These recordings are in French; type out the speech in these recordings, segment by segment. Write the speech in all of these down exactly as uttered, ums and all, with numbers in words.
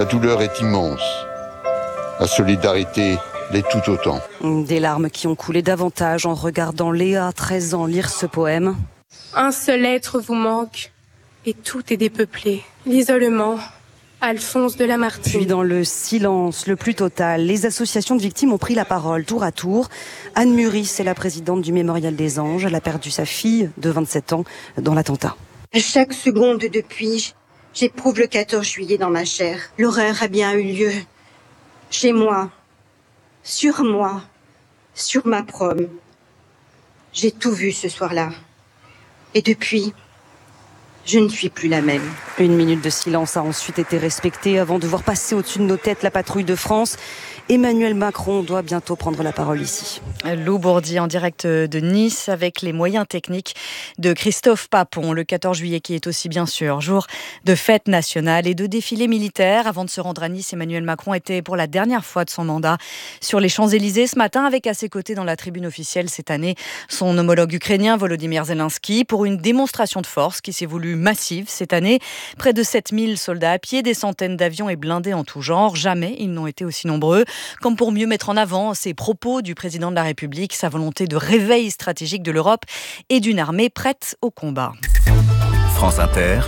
La douleur est immense. La solidarité l'est tout autant. Des larmes qui ont coulé davantage en regardant Léa, treize ans, lire ce poème. Un seul être vous manque et tout est dépeuplé. L'isolement, Alphonse de Lamartine. Puis dans le silence le plus total, les associations de victimes ont pris la parole tour à tour. Anne Muris est la présidente du Mémorial des Anges. Elle a perdu sa fille de vingt-sept ans dans l'attentat. À chaque seconde depuis, j'éprouve le quatorze juillet dans ma chair. L'horreur a bien eu lieu. Chez moi, sur moi, sur ma prom. J'ai tout vu ce soir-là. Et depuis, je ne suis plus la même. Une minute de silence a ensuite été respectée avant de voir passer au-dessus de nos têtes la patrouille de France. Emmanuel Macron doit bientôt prendre la parole ici. Lou Bourdi en direct de Nice avec les moyens techniques de Christophe Papon. Le quatorze juillet qui est aussi bien sûr jour de fête nationale et de défilé militaire. Avant de se rendre à Nice, Emmanuel Macron était pour la dernière fois de son mandat sur les Champs-Élysées ce matin avec à ses côtés dans la tribune officielle cette année son homologue ukrainien Volodymyr Zelensky pour une démonstration de force qui s'est voulue massive cette année. Près de sept mille soldats à pied, des centaines d'avions et blindés en tout genre. Jamais ils n'ont été aussi nombreux. Comme pour mieux mettre en avant ces propos du président de la République, sa volonté de réveil stratégique de l'Europe et d'une armée prête au combat. France Inter,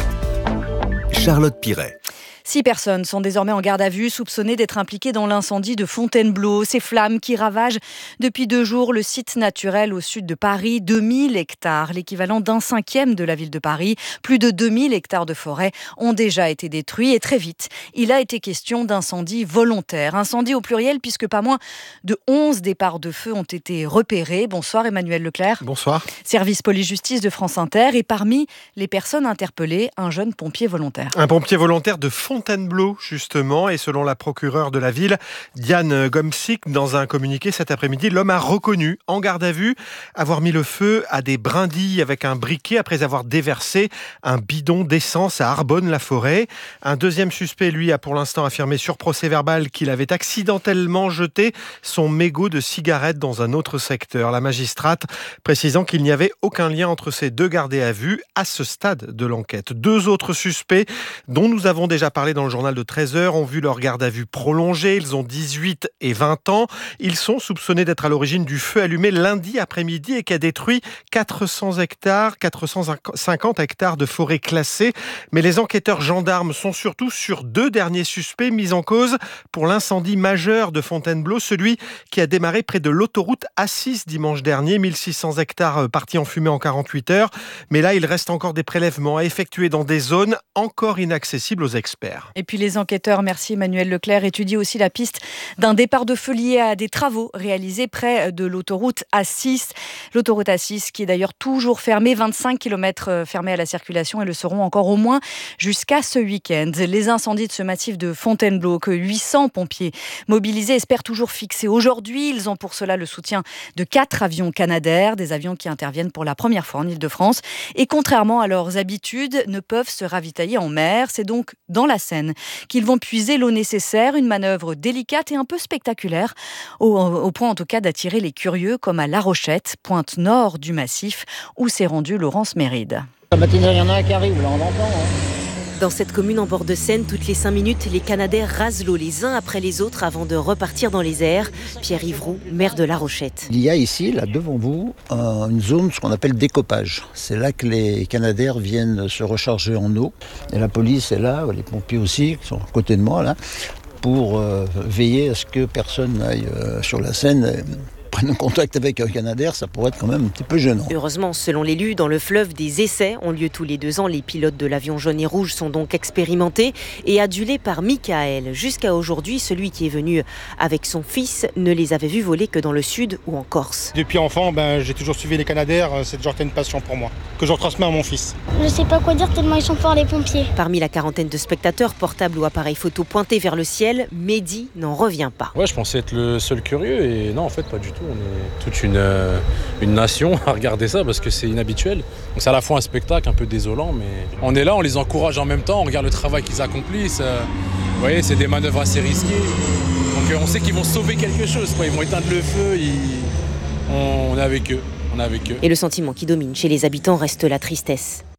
Charlotte Piret. Six personnes sont désormais en garde à vue, soupçonnées d'être impliquées dans l'incendie de Fontainebleau. Ces flammes qui ravagent depuis deux jours le site naturel au sud de Paris. deux mille hectares, l'équivalent d'un cinquième de la ville de Paris. Plus de deux mille hectares de forêt ont déjà été détruits. Et très vite, il a été question d'incendie volontaire. Incendie au pluriel puisque pas moins de onze départs de feu ont été repérés. Bonsoir Emmanuel Leclerc. Bonsoir. Service police-justice de France Inter. Et parmi les personnes interpellées, un jeune pompier volontaire. Un pompier volontaire de Fontainebleau, justement, et selon la procureure de la ville, Diane Gomsik, dans un communiqué cet après-midi, l'homme a reconnu, en garde à vue, avoir mis le feu à des brindilles avec un briquet après avoir déversé un bidon d'essence à Arbonne-la-Forêt. Un deuxième suspect, lui, a pour l'instant affirmé sur procès verbal qu'il avait accidentellement jeté son mégot de cigarette dans un autre secteur. La magistrate précisant qu'il n'y avait aucun lien entre ces deux gardés à vue à ce stade de l'enquête. Deux autres suspects, dont nous avons déjà parlé dans le journal de treize heures, ont vu leur garde à vue prolongée. Ils ont dix-huit et vingt ans. Ils sont soupçonnés d'être à l'origine du feu allumé lundi après-midi et qui a détruit quatre cents hectares, quatre cent cinquante hectares de forêt classée. Mais les enquêteurs gendarmes sont surtout sur deux derniers suspects mis en cause pour l'incendie majeur de Fontainebleau, celui qui a démarré près de l'autoroute A six dimanche dernier. mille six cents hectares partis en fumée en quarante-huit heures. Mais là, il reste encore des prélèvements à effectuer dans des zones encore inaccessibles aux experts. Et puis les enquêteurs, merci Emmanuel Leclerc, étudient aussi la piste d'un départ de feu lié à des travaux réalisés près de l'autoroute A six. L'autoroute A six qui est d'ailleurs toujours fermée, vingt-cinq kilomètres fermés à la circulation et le seront encore au moins jusqu'à ce week-end. Les incendies de ce massif de Fontainebleau que huit cents pompiers mobilisés espèrent toujours fixer aujourd'hui. Ils ont pour cela le soutien de quatre avions Canadair, des avions qui interviennent pour la première fois en Île-de-France et contrairement à leurs habitudes, ne peuvent se ravitailler en mer. C'est donc dans la Seine qu'ils vont puiser l'eau nécessaire, une manœuvre délicate et un peu spectaculaire, au, au point en tout cas d'attirer les curieux comme à La Rochette, pointe nord du massif, où s'est rendu Laurence Méride. La matinée, il y en a un qui arrive, là on entend. Hein. Dans cette commune en bord de Seine, toutes les cinq minutes, les Canadair rasent l'eau les uns après les autres avant de repartir dans les airs. Pierre Yvroux, maire de La Rochette. Il y a ici, là devant vous, une zone, ce qu'on appelle décoppage. C'est là que les Canadair viennent se recharger en eau. Et la police est là, les pompiers aussi, qui sont à côté de moi, là, pour euh, veiller à ce que personne n'aille euh, sur la Seine. Euh, prennent contact avec un Canadair, ça pourrait être quand même un petit peu gênant. Heureusement, selon l'élu, dans le fleuve, des essais ont lieu tous les deux ans. Les pilotes de l'avion jaune et rouge sont donc expérimentés et adulés par Michael. Jusqu'à aujourd'hui, celui qui est venu avec son fils ne les avait vus voler que dans le sud ou en Corse. Depuis enfant, ben, j'ai toujours suivi les Canadair. C'est genre une passion pour moi, que je retransmets à mon fils. Je sais pas quoi dire tellement ils sont forts les pompiers. Parmi la quarantaine de spectateurs, portables ou appareils photo pointés vers le ciel, Mehdi n'en revient pas. Ouais, je pensais être le seul curieux et non, en fait, pas du tout. On est toute une, euh, une nation à regarder ça parce que c'est inhabituel. Donc c'est à la fois un spectacle un peu désolant, mais on est là, on les encourage en même temps, on regarde le travail qu'ils accomplissent. Euh, vous voyez, c'est des manœuvres assez risquées. Donc euh, on sait qu'ils vont sauver quelque chose, quoi. Ils vont éteindre le feu, ils... on, on est avec eux, on est avec eux. Et le sentiment qui domine chez les habitants reste la tristesse.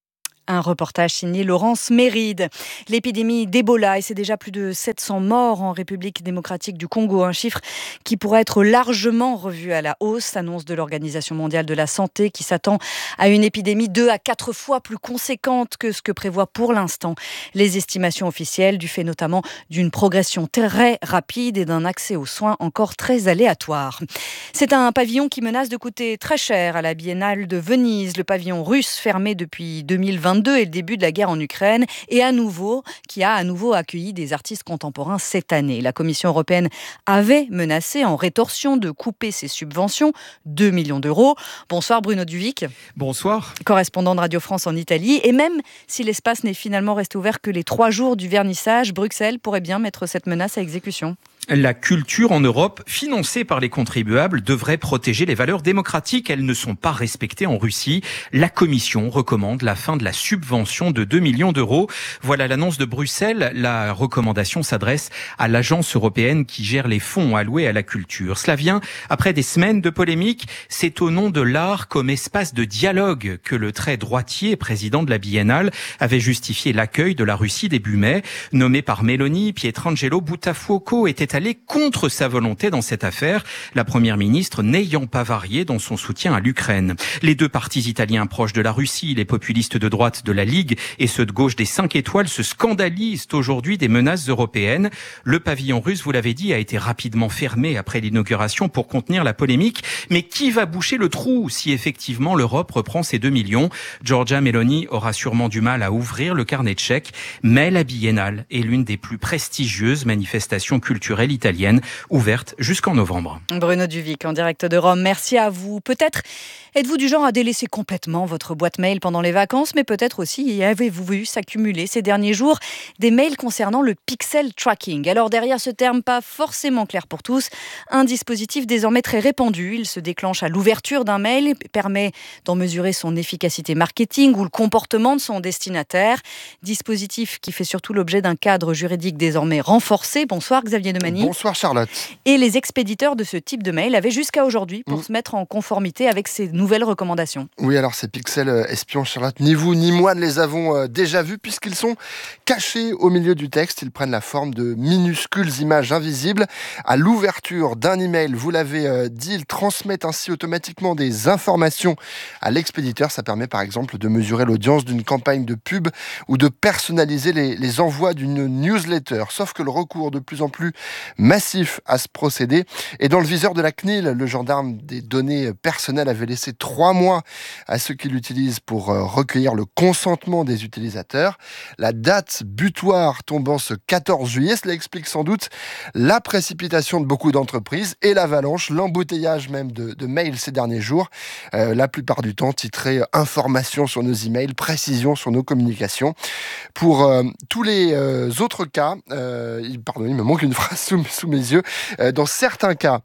Un reportage signé Laurence Méride. L'épidémie d'Ebola, et c'est déjà plus de sept cents morts en République démocratique du Congo, un chiffre qui pourrait être largement revu à la hausse, annonce de l'Organisation mondiale de la santé qui s'attend à une épidémie deux à quatre fois plus conséquente que ce que prévoit pour l'instant les estimations officielles, du fait notamment d'une progression très rapide et d'un accès aux soins encore très aléatoire. C'est un pavillon qui menace de coûter très cher à la Biennale de Venise, le pavillon russe fermé depuis deux mille vingt-deux et le début de la guerre en Ukraine, et à nouveau, qui a à nouveau accueilli des artistes contemporains cette année. La Commission européenne avait menacé en rétorsion de couper ses subventions, deux millions d'euros. Bonsoir Bruno Duvic. Bonsoir. Correspondant de Radio France en Italie. Et même si l'espace n'est finalement resté ouvert que les trois jours du vernissage, Bruxelles pourrait bien mettre cette menace à exécution. La culture en Europe, financée par les contribuables, devrait protéger les valeurs démocratiques. Elles ne sont pas respectées en Russie. La Commission recommande la fin de la subvention de deux millions d'euros. Voilà l'annonce de Bruxelles. La recommandation s'adresse à l'agence européenne qui gère les fonds alloués à la culture. Cela vient après des semaines de polémiques. C'est au nom de l'art comme espace de dialogue que le très droitier président de la Biennale avait justifié l'accueil de la Russie début mai. Nommé par Meloni, Pietrangelo Buttafuoco était allé contre sa volonté dans cette affaire, la première ministre n'ayant pas varié dans son soutien à l'Ukraine. Les deux partis italiens proches de la Russie, les populistes de droite de la Ligue et ceux de gauche des cinq étoiles, se scandalisent aujourd'hui des menaces européennes. Le pavillon russe, vous l'avez dit, a été rapidement fermé après l'inauguration pour contenir la polémique. Mais qui va boucher le trou si effectivement l'Europe reprend ses deux millions ? Giorgia Meloni aura sûrement du mal à ouvrir le carnet de chèques, mais la Biennale est l'une des plus prestigieuses manifestations culturelles italienne, ouverte jusqu'en novembre. Bruno Duvic, en direct de Rome, merci à vous. Peut-être êtes-vous du genre à délaisser complètement votre boîte mail pendant les vacances, mais peut-être aussi avez-vous vu s'accumuler ces derniers jours des mails concernant le pixel tracking. Alors derrière ce terme pas forcément clair pour tous, un dispositif désormais très répandu. Il se déclenche à l'ouverture d'un mail et permet d'en mesurer son efficacité marketing ou le comportement de son destinataire. Dispositif qui fait surtout l'objet d'un cadre juridique désormais renforcé. Bonsoir Xavier Demany. Bonsoir Charlotte. Et les expéditeurs de ce type de mail avaient jusqu'à aujourd'hui pour mmh. se mettre en conformité avec ces nouvelles recommandations. Oui, alors ces pixels espions, Charlotte, ni vous ni moi ne les avons déjà vus puisqu'ils sont cachés au milieu du texte. Ils prennent la forme de minuscules images invisibles. À l'ouverture d'un email, vous l'avez dit, ils transmettent ainsi automatiquement des informations à l'expéditeur. Ça permet par exemple de mesurer l'audience d'une campagne de pub ou de personnaliser les, les envois d'une newsletter. Sauf que le recours de plus en plus massif à ce procédé est dans le viseur de la C N I L. Le gendarme des données personnelles avait laissé trois mois à ceux qui l'utilisent pour recueillir le consentement des utilisateurs. La date butoir tombant ce quatorze juillet, cela explique sans doute la précipitation de beaucoup d'entreprises et l'avalanche, l'embouteillage même de, de mails ces derniers jours. Euh, la plupart du temps titré « Information sur nos emails, précision sur nos communications ». Pour euh, tous les euh, autres cas, euh, pardon, il me manque une phrase sous, sous mes yeux, euh, dans certains cas,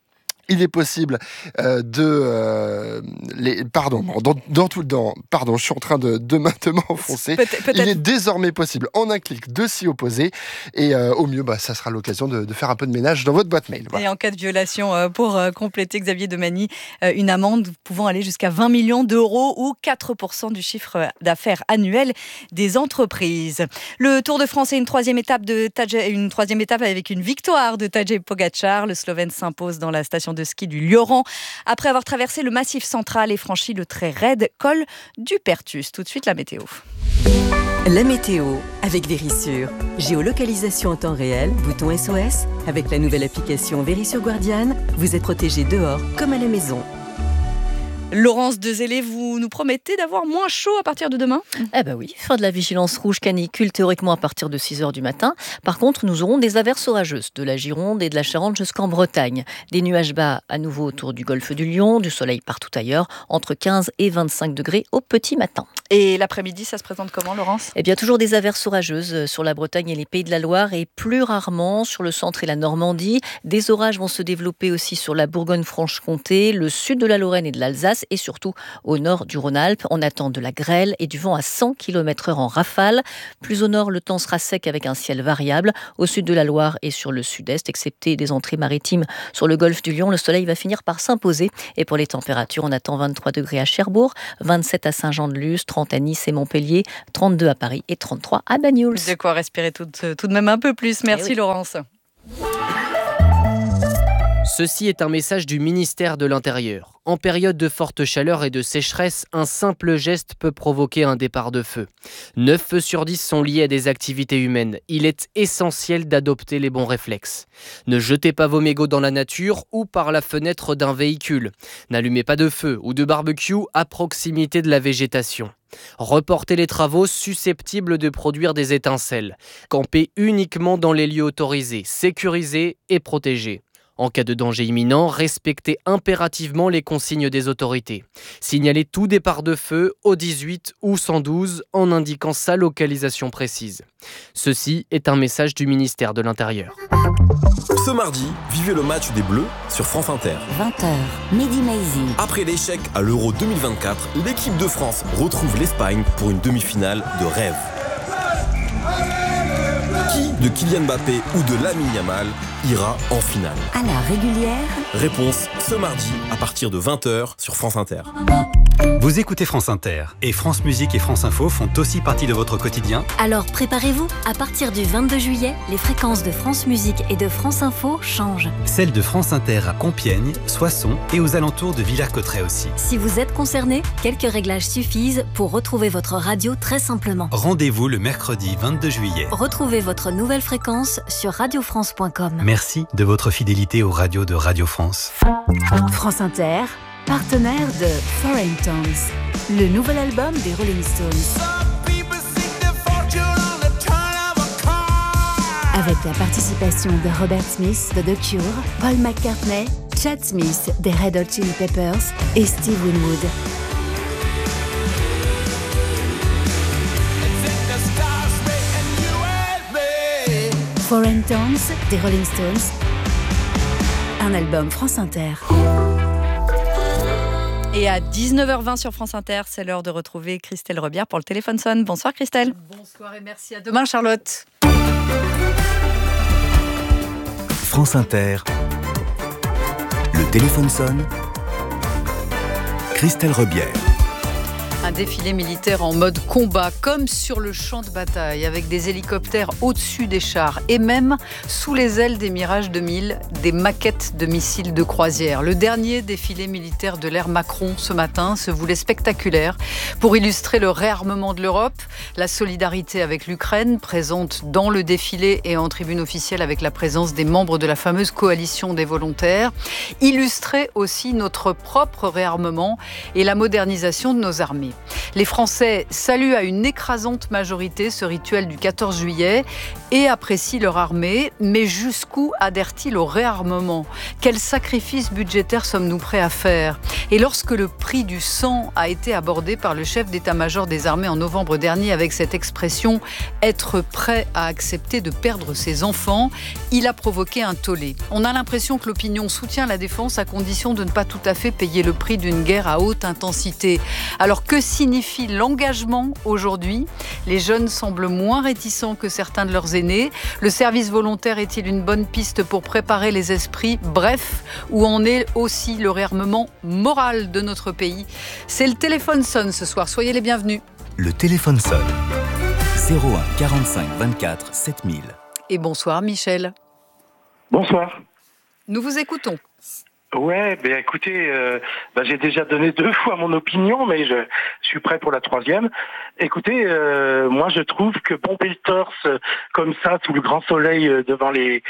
il est possible euh, de euh, les pardon dans, dans tout dans pardon je suis en train de de, de m'enfoncer. Peut-être, peut-être. Il est désormais possible en un clic de s'y opposer et euh, au mieux bah ça sera l'occasion de, de faire un peu de ménage dans votre boîte mail. Voilà. Et en cas de violation, euh, pour euh, compléter Xavier Demany, euh, une amende pouvant aller jusqu'à vingt millions d'euros ou quatre pour cent du chiffre d'affaires annuel des entreprises. Le Tour de France est une troisième étape de Tadej, une troisième étape avec une victoire de Tadej Pogačar. Le Slovène s'impose dans la station de ski du Lioran après avoir traversé le massif central et franchi le très raide col du Pertus. Tout de suite la météo. La météo avec Vérissure. Géolocalisation en temps réel, bouton S O S. Avec la nouvelle application Vérissure Guardian, vous êtes protégé dehors comme à la maison. Laurence Dezellé, vous nous promettez d'avoir moins chaud à partir de demain ? Eh ben oui, fin de la vigilance rouge canicule théoriquement à partir de six heures du matin. Par contre, nous aurons des averses orageuses de la Gironde et de la Charente jusqu'en Bretagne. Des nuages bas à nouveau autour du golfe du Lion, du soleil partout ailleurs, entre quinze et vingt-cinq degrés au petit matin. Et l'après-midi, ça se présente comment, Laurence ? Eh bien, toujours des averses orageuses sur la Bretagne et les Pays de la Loire et plus rarement sur le centre et la Normandie. Des orages vont se développer aussi sur la Bourgogne-Franche-Comté, le sud de la Lorraine et de l'Alsace et surtout au nord nord du Rhône-Alpes. On attend de la grêle et du vent à cent kilomètres heure en rafale. Plus au nord, le temps sera sec avec un ciel variable. Au sud de la Loire et sur le sud-est, excepté des entrées maritimes sur le golfe du Lion, le soleil va finir par s'imposer. Et pour les températures, on attend vingt-trois degrés à Cherbourg, vingt-sept à Saint-Jean-de-Luz, trente à Nice et Montpellier, trente-deux à Paris et trente-trois à Banyuls. De quoi respirer tout, tout de même un peu plus. Merci oui. Laurence. Ceci est un message du ministère de l'Intérieur. En période de forte chaleur et de sécheresse, un simple geste peut provoquer un départ de feu. neuf feux sur dix sont liés à des activités humaines. Il est essentiel d'adopter les bons réflexes. Ne jetez pas vos mégots dans la nature ou par la fenêtre d'un véhicule. N'allumez pas de feu ou de barbecue à proximité de la végétation. Reportez les travaux susceptibles de produire des étincelles. Campez uniquement dans les lieux autorisés, sécurisés et protégés. En cas de danger imminent, respectez impérativement les consignes des autorités. Signalez tout départ de feu au dix-huit ou cent douze en indiquant sa localisation précise. Ceci est un message du ministère de l'Intérieur. Ce mardi, vivez le match des Bleus sur France Inter. vingt heures, Mehdi Maizi. Après l'échec à l'Euro deux mille vingt-quatre, l'équipe de France retrouve l'Espagne pour une demi-finale de rêve. Qui de Kylian Mbappé ou de Lamine Yamal ira en finale? À la régulière. Réponse ce mardi à partir de vingt heures sur France Inter. Vous écoutez France Inter et France Musique et France Info font aussi partie de votre quotidien. Alors préparez-vous, à partir du vingt-deux juillet, les fréquences de France Musique et de France Info changent. Celles de France Inter à Compiègne, Soissons et aux alentours de Villers-Cotterêts aussi. Si vous êtes concerné, quelques réglages suffisent pour retrouver votre radio très simplement. Rendez-vous le mercredi vingt-deux juillet. Retrouvez votre nouvelle fréquence sur radio france point com. Merci de votre fidélité aux radios de Radio France. France Inter, partenaire de Foreign Tones, le nouvel album des Rolling Stones. Avec la participation de Robert Smith de The Cure, Paul McCartney, Chad Smith des Red Hot Chili Peppers et Steve Winwood. Foreign Tones des Rolling Stones, un album France Inter. Et à dix-neuf heures vingt sur France Inter, c'est l'heure de retrouver Christelle Rebière pour le téléphone sonne. Bonsoir Christelle. Bonsoir et merci. À demain Charlotte. France Inter, le téléphone sonne. Christelle Rebière. Un défilé militaire en mode combat, comme sur le champ de bataille, avec des hélicoptères au-dessus des chars et même sous les ailes des Mirage deux mille, des maquettes de missiles de croisière. Le dernier défilé militaire de l'ère Macron ce matin se voulait spectaculaire pour illustrer le réarmement de l'Europe, la solidarité avec l'Ukraine, présente dans le défilé et en tribune officielle avec la présence des membres de la fameuse coalition des volontaires, illustrer aussi notre propre réarmement et la modernisation de nos armées. Les Français saluent à une écrasante majorité ce rituel du quatorze juillet et apprécient leur armée. Mais jusqu'où adhère-t-il au réarmement ? Quels sacrifices budgétaires sommes-nous prêts à faire ? Et lorsque le prix du sang a été abordé par le chef d'état-major des armées en novembre dernier avec cette expression « être prêt à accepter de perdre ses enfants », il a provoqué un tollé. On a l'impression que l'opinion soutient la défense à condition de ne pas tout à fait payer le prix d'une guerre à haute intensité. Alors que signifie l'engagement aujourd'hui ? Les jeunes semblent moins réticents que certains de leurs aînés. Le service volontaire est-il une bonne piste pour préparer les esprits ? Bref, où en est aussi le réarmement moral de notre pays ? C'est le téléphone sonne ce soir. Soyez les bienvenus. Le téléphone sonne. zéro un quarante-cinq vingt-quatre sept mille. Et bonsoir Michel. Bonsoir. Nous vous écoutons. Ouais, ben écoutez, euh, ben j'ai déjà donné deux fois mon opinion, mais je, je suis prêt pour la troisième. Écoutez, euh, moi je trouve que pomper le torse comme ça sous le grand soleil euh, devant les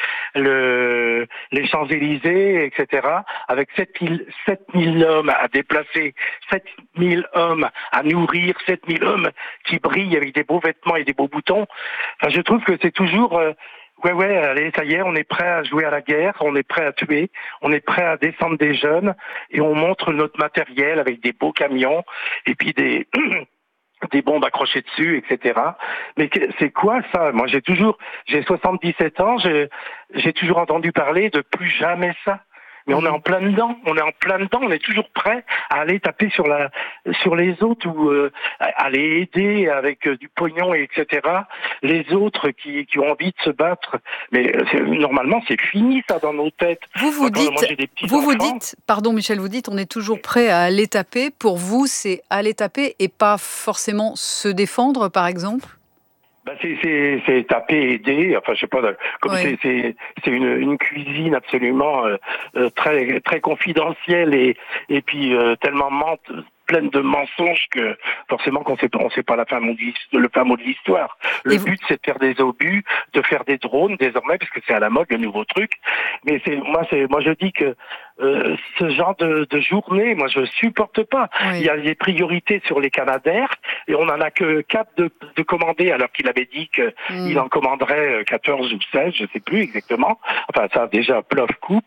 le, les Champs-Élysées, et cetera, avec sept mille hommes à déplacer, sept mille hommes à nourrir, sept mille hommes qui brillent avec des beaux vêtements et des beaux boutons. Enfin, je trouve que c'est toujours euh, Ouais, ouais, allez, ça y est, on est prêt à jouer à la guerre, on est prêt à tuer, on est prêt à descendre des jeunes et on montre notre matériel avec des beaux camions et puis des des bombes accrochées dessus, et cetera. Mais c'est quoi ça ? Moi, j'ai toujours, j'ai soixante-dix-sept ans, j'ai, j'ai toujours entendu parler de plus jamais ça. Mais on est en plein dedans, on est en plein dedans, on est toujours prêt à aller taper sur la sur les autres ou euh, à les aider avec euh, du pognon, et cetera. Les autres qui, qui ont envie de se battre. Mais euh, c'est, normalement, c'est fini ça dans nos têtes. Vous vous Quand, dites, moi, j'ai des petits vous vous enfants. dites, pardon Michel, vous dites, on est toujours prêt à aller taper. Pour vous, c'est aller taper et pas forcément se défendre, par exemple? Ben c'est, c'est, c'est taper, aider, enfin je sais pas, comme Oui. c'est, c'est, c'est une, une cuisine absolument euh, euh, très, très confidentielle et, et puis euh, tellement mente, pleine de mensonges que forcément qu'on sait pas, on sait pas la fin mot de, le fin mot de l'histoire. Le but c'est de faire des obus, de faire des drones désormais, parce que c'est à la mode le nouveau truc. Mais c'est, moi c'est, moi je dis que euh, ce genre de, de journée, moi je supporte pas. Oui. Il y a des priorités sur les Canadair et on en a que quatre de, de commandés, alors qu'il avait dit qu'il Mm. en commanderait quatorze ou seize, je sais plus exactement. Enfin ça déjà plof coupe.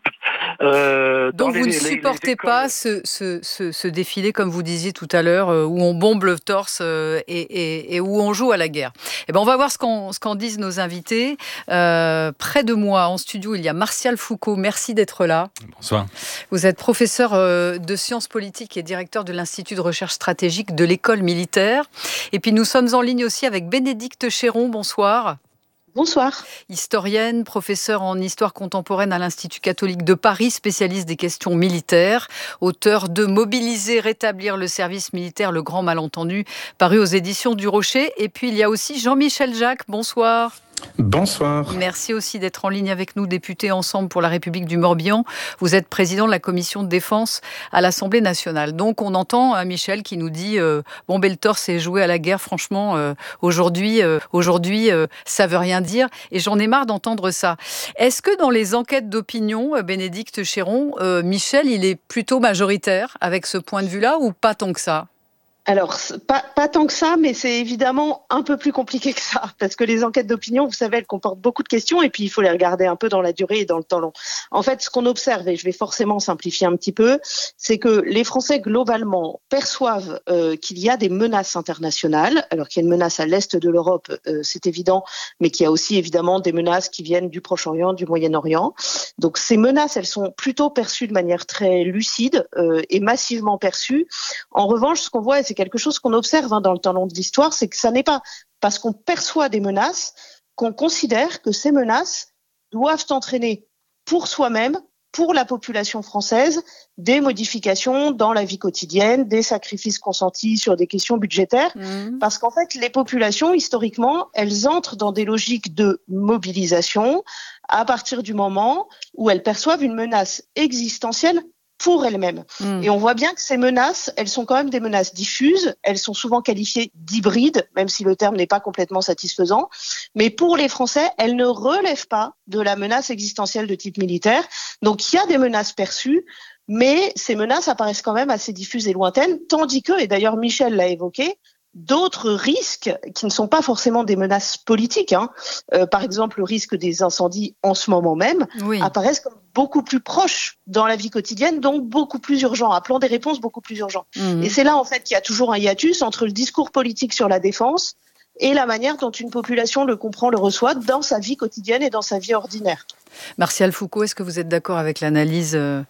Euh, dans Donc vous les- ne les- les supportez écoles- pas ce, ce, ce, ce défilé, comme vous disiez tout à l'heure, euh, où on bombe le torse euh, et, et, et où on joue à la guerre. Eh ben, on va voir ce qu'en, ce qu'en disent nos invités. Euh, près de moi, en studio, il y a Martial Foucault. Merci d'être là. Bonsoir. Vous êtes professeur euh, de sciences politiques et directeur de l'Institut de recherche stratégique de l'école militaire. Et puis nous sommes en ligne aussi avec Bénédicte Chéron. Bonsoir. Bonsoir. Historienne, professeure en histoire contemporaine à l'Institut catholique de Paris, spécialiste des questions militaires, auteur de Mobiliser, rétablir le service militaire, le grand malentendu, paru aux éditions du Rocher. Et puis il y a aussi Jean-Michel Jacques. Bonsoir. Bonsoir. Merci aussi d'être en ligne avec nous, député Ensemble pour la République du Morbihan. Vous êtes président de la commission de défense à l'Assemblée nationale. Donc on entend hein, Michel qui nous dit euh, bomber le torse et jouer à la guerre, franchement, euh, aujourd'hui, euh, aujourd'hui euh, ça veut rien dire. Et j'en ai marre d'entendre ça. Est-ce que dans les enquêtes d'opinion, euh, Bénédicte Chéron, euh, Michel, il est plutôt majoritaire avec ce point de vue-là ou pas tant que ça ? Alors, pas, pas tant que ça, mais c'est évidemment un peu plus compliqué que ça, parce que les enquêtes d'opinion, vous savez, elles comportent beaucoup de questions, et puis il faut les regarder un peu dans la durée et dans le temps long. En fait, ce qu'on observe, et je vais forcément simplifier un petit peu, c'est que les Français, globalement, perçoivent euh, qu'il y a des menaces internationales, alors qu'il y a une menace à l'est de l'Europe, euh, c'est évident, mais qu'il y a aussi évidemment des menaces qui viennent du Proche-Orient, du Moyen-Orient. Donc ces menaces, elles sont plutôt perçues de manière très lucide euh, et massivement perçues. En revanche, ce qu'on voit, et c'est quelque chose qu'on observe hein, dans le temps long de l'histoire, c'est que ça n'est pas parce qu'on perçoit des menaces qu'on considère que ces menaces doivent entraîner pour soi-même, pour la population française, des modifications dans la vie quotidienne, des sacrifices consentis sur des questions budgétaires. Mmh. Parce qu'en fait, les populations, historiquement, elles entrent dans des logiques de mobilisation à partir du moment où elles perçoivent une menace existentielle pour elles-mêmes. Mmh. Et on voit bien que ces menaces, elles sont quand même des menaces diffuses, elles sont souvent qualifiées d'hybrides, même si le terme n'est pas complètement satisfaisant, mais pour les Français, elles ne relèvent pas de la menace existentielle de type militaire. Donc il y a des menaces perçues, mais ces menaces apparaissent quand même assez diffuses et lointaines, tandis que, et d'ailleurs Michel l'a évoqué, d'autres risques qui ne sont pas forcément des menaces politiques, hein, euh, par exemple le risque des incendies en ce moment même, oui. apparaissent comme beaucoup plus proches dans la vie quotidienne, donc beaucoup plus urgents, appelant des réponses beaucoup plus urgentes. Mmh. Et c'est là en fait qu'il y a toujours un hiatus entre le discours politique sur la défense et la manière dont une population le comprend, le reçoit dans sa vie quotidienne et dans sa vie ordinaire. Martial Foucault, est-ce que vous êtes d'accord avec l'analyse de,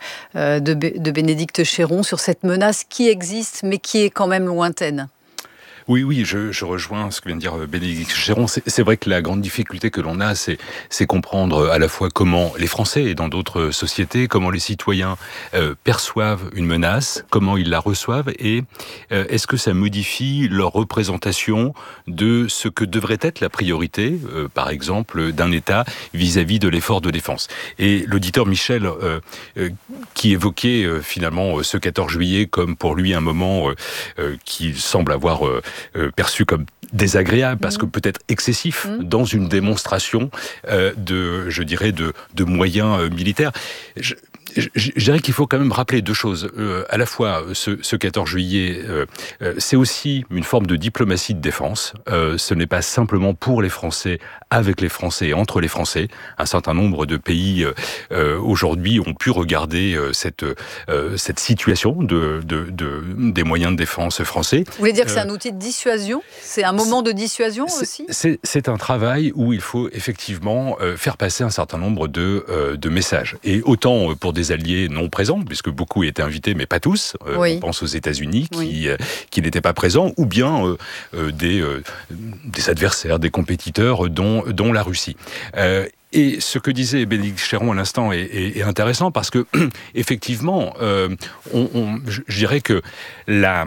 de Bénédicte Chéron sur cette menace qui existe mais qui est quand même lointaine ? Oui, oui, je, je rejoins ce que vient de dire Bénédicte Chéron. C'est, c'est vrai que la grande difficulté que l'on a, c'est, c'est comprendre à la fois comment les Français et dans d'autres sociétés, comment les citoyens euh, perçoivent une menace, comment ils la reçoivent et euh, est-ce que ça modifie leur représentation de ce que devrait être la priorité, euh, par exemple, d'un État vis-à-vis de l'effort de défense. Et l'auditeur Michel, euh, euh, qui évoquait euh, finalement ce quatorze juillet comme pour lui un moment euh, euh, qui semble avoir... Euh, Euh, perçu comme désagréable parce que peut-être excessif mmh. dans une démonstration euh, de, je dirais, de, de moyens euh, militaires. Je, Je, je dirais qu'il faut quand même rappeler deux choses. Euh, à la fois, ce, ce quatorze juillet, euh, euh, c'est aussi une forme de diplomatie de défense. Euh, ce n'est pas simplement pour les Français, avec les Français et entre les Français. Un certain nombre de pays euh, aujourd'hui ont pu regarder euh, cette, euh, cette situation de, de, de, des moyens de défense français. Vous voulez dire que c'est un outil de dissuasion ? C'est un moment de dissuasion c'est, aussi ? c'est, c'est un travail où il faut effectivement euh, faire passer un certain nombre de, euh, de messages. Et autant pour des alliés non présents, puisque beaucoup étaient invités, mais pas tous. Euh, oui. On pense aux États-Unis qui, oui. euh, qui n'étaient pas présents, ou bien euh, euh, des, euh, des adversaires, des compétiteurs, dont, dont la Russie. Euh, Et ce que disait Bénédicte Chéron à l'instant est, est, est intéressant parce que, effectivement, euh, on, on, je, je dirais que la,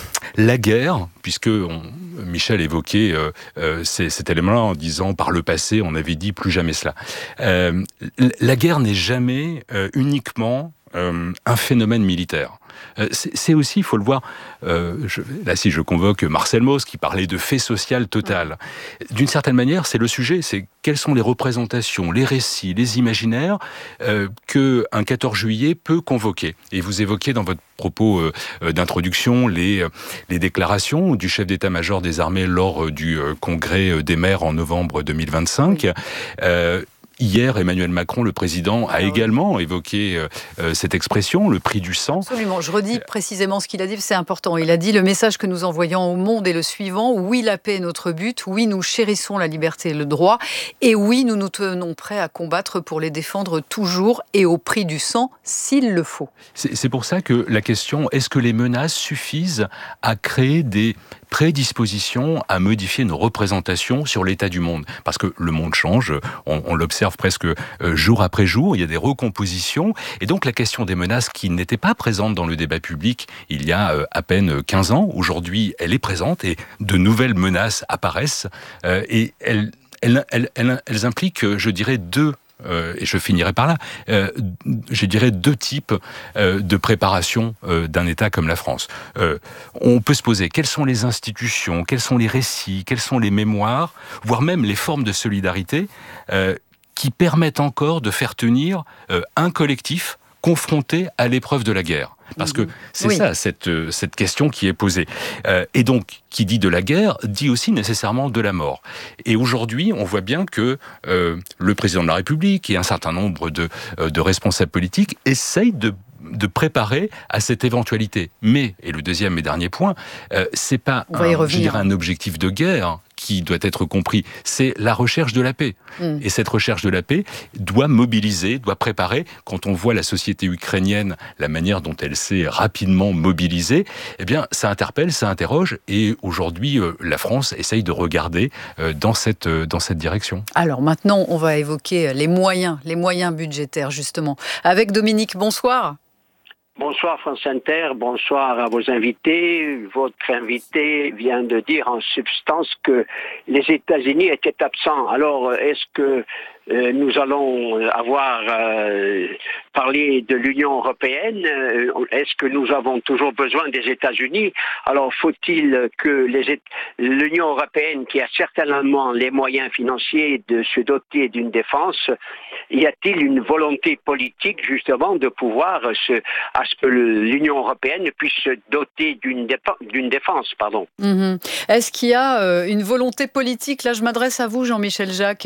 la guerre, puisque on, Michel évoquait euh, euh, ces, cet élément-là en disant par le passé, on avait dit plus jamais cela. Euh, la guerre n'est jamais euh, uniquement euh, un phénomène militaire. C'est, c'est aussi, il faut le voir, euh, je, là si je convoque Marcel Mauss qui parlait de fait social total. D'une certaine manière, c'est le sujet, c'est quelles sont les représentations, les récits, les imaginaires euh, qu'un quatorze juillet peut convoquer. Et vous évoquiez dans votre propos euh, d'introduction les, les déclarations du chef d'état-major des armées lors du euh, congrès des maires en novembre deux mille vingt-cinq. Oui. Euh, Hier, Emmanuel Macron, le président, a ah, également oui. évoqué euh, cette expression, le prix du sang. Absolument. Je redis précisément ce qu'il a dit, c'est important. Il a dit « Le message que nous envoyons au monde est le suivant. Oui, la paix est notre but. Oui, nous chérissons la liberté et le droit. Et oui, nous nous tenons prêts à combattre pour les défendre toujours et au prix du sang, s'il le faut. » C'est, c'est pour ça que la question, est-ce que les menaces suffisent à créer des prédispositions à modifier nos représentations sur l'état du monde? Parce que le monde change, on, on l'observe presque jour après jour, il y a des recompositions, et donc la question des menaces qui n'étaient pas présentes dans le débat public il y a à peine quinze ans, aujourd'hui elle est présente et de nouvelles menaces apparaissent, et elles, elles, elles, elles, elles impliquent, je dirais, deux Euh, et je finirai par là, euh, je dirais deux types euh, de préparation euh, d'un État comme la France. Euh, on peut se poser, quelles sont les institutions, quels sont les récits, quelles sont les mémoires, voire même les formes de solidarité euh, qui permettent encore de faire tenir euh, un collectif confronté à l'épreuve de la guerre. Parce que c'est oui. ça, cette, cette question qui est posée. Euh, et donc, qui dit de la guerre, dit aussi nécessairement de la mort. Et aujourd'hui, on voit bien que euh, le président de la République et un certain nombre de, euh, de responsables politiques essayent de de préparer à cette éventualité. Mais, et le deuxième et dernier point, euh, c'est pas un, je dirais, un objectif de guerre qui doit être compris, c'est la recherche de la paix. Mm. Et cette recherche de la paix doit mobiliser, doit préparer. Quand on voit la société ukrainienne, la manière dont elle s'est rapidement mobilisée, eh bien, ça interpelle, ça interroge, et aujourd'hui, euh, la France essaye de regarder euh, dans cette, euh, dans cette direction. Alors maintenant, on va évoquer les moyens, les moyens budgétaires, justement. Avec Dominique, bonsoir. Bonsoir France Inter, bonsoir à vos invités. Votre invité vient de dire en substance que les États-Unis étaient absents. Alors, est-ce que euh, nous allons avoir euh, parlé de l'Union européenne? Est-ce que nous avons toujours besoin des États-Unis? Alors, faut-il que les, l'Union européenne, qui a certainement les moyens financiers de se doter d'une défense, y a-t-il une volonté politique justement de pouvoir se à ce que l'Union européenne puisse se doter d'une, dépa- d'une défense, pardon. Mmh. Est-ce qu'il y a euh, une volonté politique? Là, je m'adresse à vous, Jean-Michel Jacques.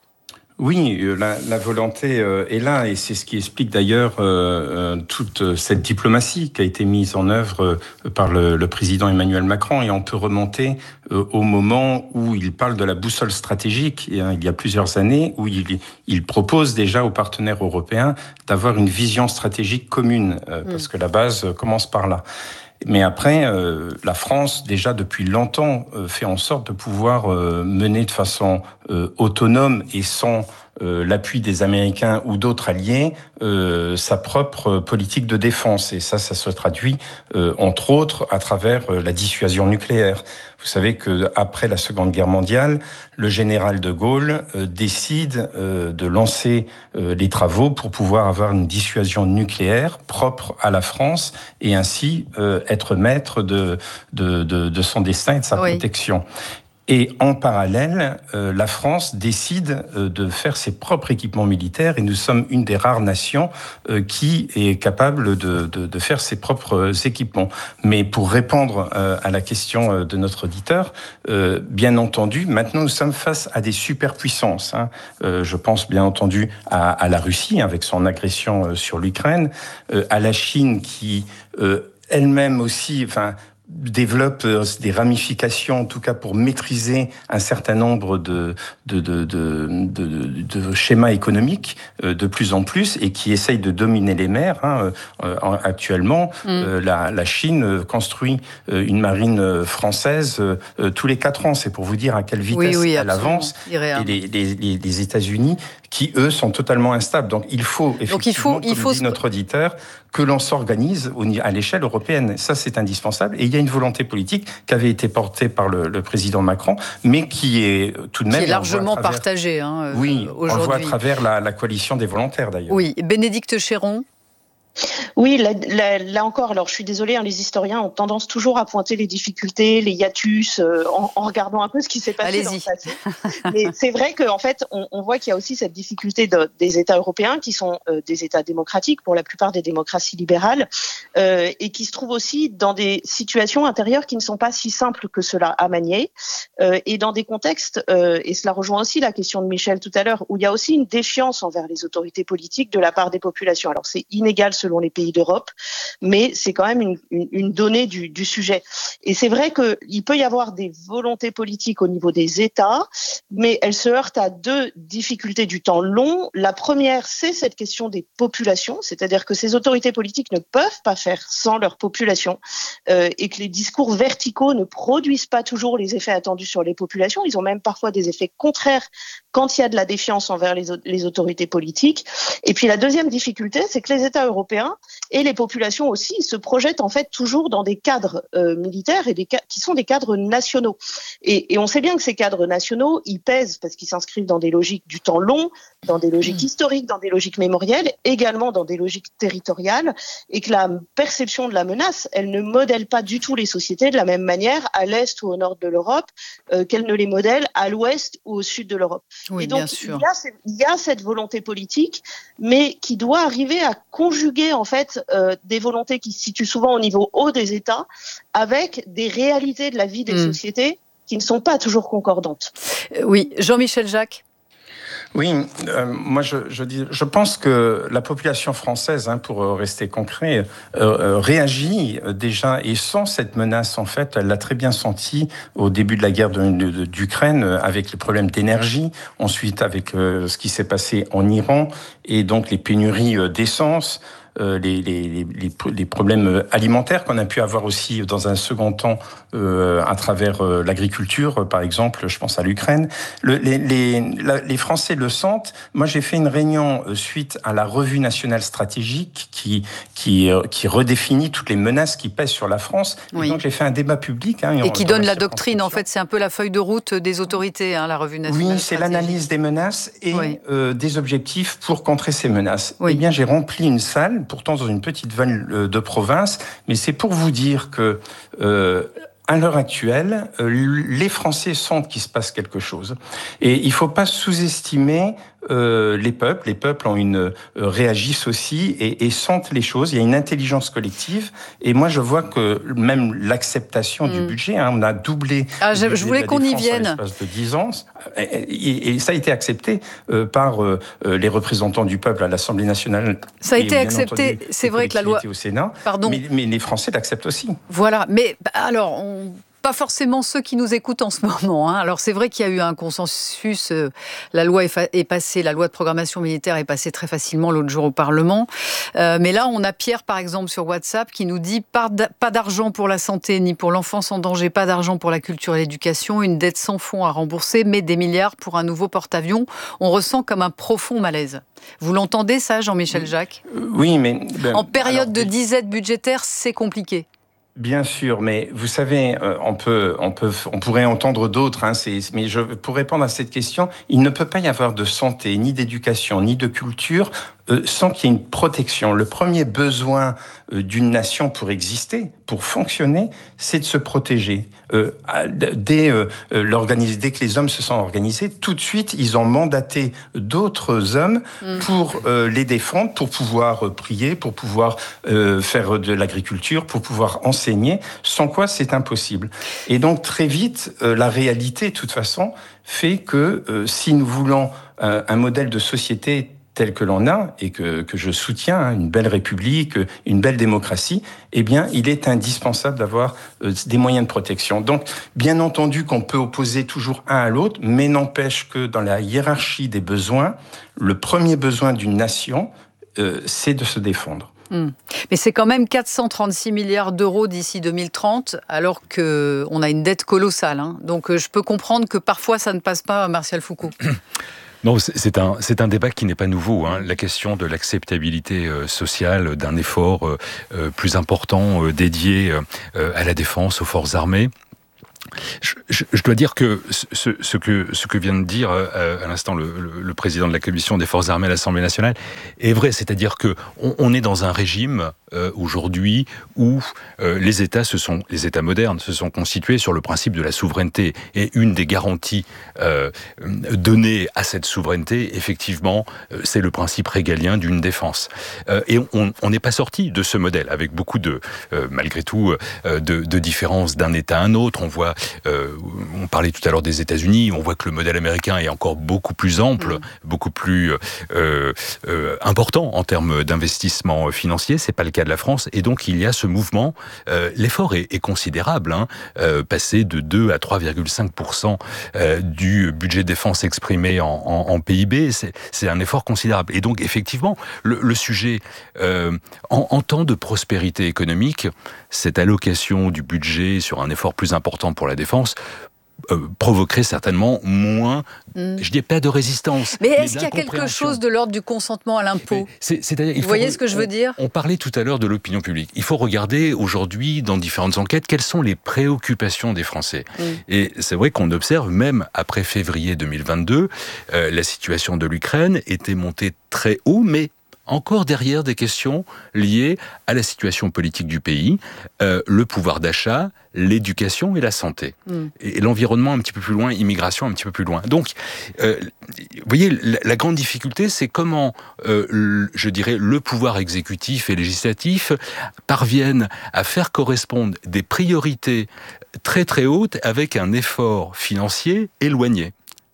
Oui, la, la volonté euh, est là, et c'est ce qui explique d'ailleurs euh, toute cette diplomatie qui a été mise en œuvre euh, par le, le président Emmanuel Macron. Et on peut remonter euh, au moment où il parle de la boussole stratégique, et, hein, il y a plusieurs années, où il, il propose déjà aux partenaires européens d'avoir une vision stratégique commune, euh, mmh. parce que la base commence par là. Mais après, euh, la France, déjà depuis longtemps, euh, fait en sorte de pouvoir euh, mener de façon euh, autonome et sans euh, l'appui des Américains ou d'autres alliés, euh, sa propre politique de défense. Et ça, ça se traduit, euh, entre autres, à travers euh, la dissuasion nucléaire. Vous savez qu'après la Seconde Guerre mondiale, le général de Gaulle euh, décide euh, de lancer euh, les travaux pour pouvoir avoir une dissuasion nucléaire propre à la France et ainsi euh, être maître de, de, de, de son destin et de sa oui. protection. Et en parallèle, euh, la France décide euh, de faire ses propres équipements militaires, et nous sommes une des rares nations euh, qui est capable de, de, de faire ses propres équipements. Mais pour répondre euh, à la question euh, de notre auditeur, euh, bien entendu, maintenant nous sommes face à des superpuissances. Hein. Euh, je pense bien entendu à, à la Russie avec son agression euh, sur l'Ukraine, euh, à la Chine qui euh, elle-même aussi, enfin, développe des ramifications, en tout cas pour maîtriser un certain nombre de, de, de, de, de, de schémas économiques de plus en plus et qui essaye de dominer les mers. Hein. Actuellement, mm. la, la Chine construit une marine française tous les quatre ans. C'est pour vous dire à quelle vitesse oui, oui, elle avance. Et les, les, les, les États-Unis qui, eux, sont totalement instables. Donc il faut, effectivement, Donc, il faut, comme il faut dit notre auditeur, que l'on s'organise à l'échelle européenne. Ça, c'est indispensable. Et il y a une volonté politique qui avait été portée par le, le président Macron, mais qui est tout de même... Qui est largement travers, partagée hein, oui, aujourd'hui. On le voit à travers la, la coalition des volontaires, d'ailleurs. Oui. Bénédicte Chéron. Oui, là, là, là encore, alors je suis désolée, hein, les historiens ont tendance toujours à pointer les difficultés, les hiatus, euh, en, en regardant un peu ce qui s'est passé Allez-y. dans le passé. Mais c'est vrai qu'en fait, on, on voit qu'il y a aussi cette difficulté de, des États européens, qui sont euh, des États démocratiques, pour la plupart des démocraties libérales, euh, et qui se trouvent aussi dans des situations intérieures qui ne sont pas si simples que cela à manier, euh, et dans des contextes, euh, et cela rejoint aussi la question de Michel tout à l'heure, où il y a aussi une défiance envers les autorités politiques de la part des populations. Alors c'est inégal selon les pays d'Europe, mais c'est quand même une, une, une donnée du, du sujet. Et c'est vrai qu'il peut y avoir des volontés politiques au niveau des États, mais elles se heurtent à deux difficultés du temps long. La première, c'est cette question des populations, c'est-à-dire que ces autorités politiques ne peuvent pas faire sans leur population, euh, et que les discours verticaux ne produisent pas toujours les effets attendus sur les populations. Ils ont même parfois des effets contraires quand il y a de la défiance envers les, les autorités politiques. Et puis la deuxième difficulté, c'est que les États européens et les populations aussi se projettent en fait toujours dans des cadres euh, militaires et des ca- qui sont des cadres nationaux. Et, et on sait bien que ces cadres nationaux, ils pèsent parce qu'ils s'inscrivent dans des logiques du temps long, dans des logiques mmh. historiques, dans des logiques mémorielles, également dans des logiques territoriales, et que la perception de la menace, elle ne modèle pas du tout les sociétés de la même manière à l'est ou au nord de l'Europe euh, qu'elle ne les modèle à l'ouest ou au sud de l'Europe. Oui, et donc, bien sûr. Il y a, il y a cette volonté politique, mais qui doit arriver à conjuguer en fait euh, des volontés qui se situent souvent au niveau haut des États avec des réalités de la vie des mmh. sociétés qui ne sont pas toujours concordantes. Euh, oui, Jean-Michel Jacques. Oui, euh, moi je, je, dis, je pense que la population française, hein, pour rester concret, euh, euh, réagit déjà et sent cette menace. En fait, elle l'a très bien senti au début de la guerre de, de, d'Ukraine, avec les problèmes d'énergie, ensuite avec euh, ce qui s'est passé en Iran et donc les pénuries d'essence. Euh, les, les, les, les problèmes alimentaires qu'on a pu avoir aussi dans un second temps euh, à travers euh, l'agriculture, par exemple, je pense à l'Ukraine. Le, les, les, la, les Français le sentent. Moi, j'ai fait une réunion euh, suite à la revue nationale stratégique qui, qui, euh, qui redéfinit toutes les menaces qui pèsent sur la France. Oui. Et donc, j'ai fait un débat public. Hein, et qui donne la, la doctrine, en fait, c'est un peu la feuille de route des autorités, hein, la revue nationale Oui, stratégique. c'est l'analyse des menaces et oui. euh, des objectifs pour contrer ces menaces. Oui. Eh bien, j'ai rempli une salle, pourtant dans une petite ville de province, mais c'est pour vous dire que euh, à l'heure actuelle, euh, les Français sentent qu'il se passe quelque chose. Et il ne faut pas sous-estimer euh, les peuples. Les peuples ont une, euh, réagissent aussi et, et sentent les choses. Il y a une intelligence collective. Et moi, je vois que même l'acceptation mmh. du budget, hein, on a doublé ah, je, je voulais qu'on y vienne. En l'espace de dix ans. Et, et, et ça a été accepté euh, par euh, les représentants du peuple à l'Assemblée nationale. Ça a été accepté. C'est vrai que la loi... au Sénat. Pardon. Mais, mais les Français l'acceptent aussi. Voilà. Mais alors... On... Pas forcément ceux qui nous écoutent en ce moment. Hein. Alors c'est vrai qu'il y a eu un consensus. Euh, la loi est, fa- est passée, la loi de programmation militaire est passée très facilement l'autre jour au Parlement. Euh, mais là, on a Pierre, par exemple, sur WhatsApp, qui nous dit pas, d- pas d'argent pour la santé ni pour l'enfance en danger, pas d'argent pour la culture et l'éducation, une dette sans fonds à rembourser, mais des milliards pour un nouveau porte-avions. On ressent comme un profond malaise. Vous l'entendez ça, Jean-Michel Jacques ? Oui, mais ben, en période alors, de disette budgétaire, c'est compliqué. Bien sûr, mais vous savez, on peut, on peut, on pourrait entendre d'autres. Hein, c'est, mais je, pour répondre à cette question, il ne peut pas y avoir de santé, ni d'éducation, ni de culture euh, sans qu'il y ait une protection. Le premier besoin euh, d'une nation pour exister, pour fonctionner, c'est de se protéger. Euh, dès, euh, l'organis- dès que les hommes se sont organisés, tout de suite, ils ont mandaté d'autres hommes mmh. pour euh, les défendre, pour pouvoir prier, pour pouvoir euh, faire de l'agriculture, pour pouvoir enseigner, sans quoi c'est impossible. Et donc, très vite, euh, la réalité, de toute façon, fait que euh, si nous voulons euh, un modèle de société telle que l'on a et que, que je soutiens, hein, une belle république, une belle démocratie, eh bien, il est indispensable d'avoir euh, des moyens de protection. Donc, bien entendu qu'on peut opposer toujours un à l'autre, mais n'empêche que dans la hiérarchie des besoins, le premier besoin d'une nation, euh, c'est de se défendre. Mmh. Mais c'est quand même quatre cent trente-six milliards d'euros d'ici deux mille trente, alors qu'on a une dette colossale. Hein. Donc, je peux comprendre que parfois, ça ne passe pas, Martial Foucault. Non, c'est un, c'est un débat qui n'est pas nouveau. Hein. La question de l'acceptabilité euh, sociale d'un effort euh, euh, plus important euh, dédié euh, à la défense, aux forces armées. Je, je, je dois dire que ce, ce, que ce que vient de dire euh, à l'instant le, le, le président de la Commission des Forces armées à l'Assemblée nationale est vrai. C'est-à-dire que on, on est dans un régime euh, aujourd'hui où euh, les États se sont, les États modernes se sont constitués sur le principe de la souveraineté. Et une des garanties euh, données à cette souveraineté, effectivement, euh, c'est le principe régalien d'une défense. Euh, et on n'est pas sorti de ce modèle avec beaucoup de, euh, malgré tout, euh, de, de différences d'un État à un autre. On voit Euh, on parlait tout à l'heure des États-Unis, on voit que le modèle américain est encore beaucoup plus ample, mmh. beaucoup plus euh, euh, important en termes d'investissement financier. C'est pas le cas de la France, et donc il y a ce mouvement. Euh, l'effort est, est considérable, hein, euh, passer de deux à trois virgule cinq pour cent euh, du budget défense exprimé en, en, en P I B. C'est, c'est un effort considérable. Et donc effectivement, le, le sujet euh, en, en temps de prospérité économique, cette allocation du budget sur un effort plus important pour la défense euh, provoquerait certainement moins, mmh. je dis pas de résistance. Mais est-ce mais qu'il y a quelque chose de l'ordre du consentement à l'impôt ? c'est, c'est-à-dire, il Vous faut, voyez ce que je veux on, dire ? On parlait tout à l'heure de l'opinion publique. Il faut regarder aujourd'hui, dans différentes enquêtes, quelles sont les préoccupations des Français. Mmh. Et c'est vrai qu'on observe, même après février deux mille vingt-deux, euh, la situation de l'Ukraine était montée très haut, mais encore derrière des questions liées à la situation politique du pays, euh, le pouvoir d'achat, l'éducation et la santé. Mm. Et, et l'environnement un petit peu plus loin, immigration un petit peu plus loin. Donc, euh, vous voyez, la, la grande difficulté, c'est comment, euh, le, je dirais, le pouvoir exécutif et législatif parviennent à faire correspondre des priorités très très hautes avec un effort financier éloigné.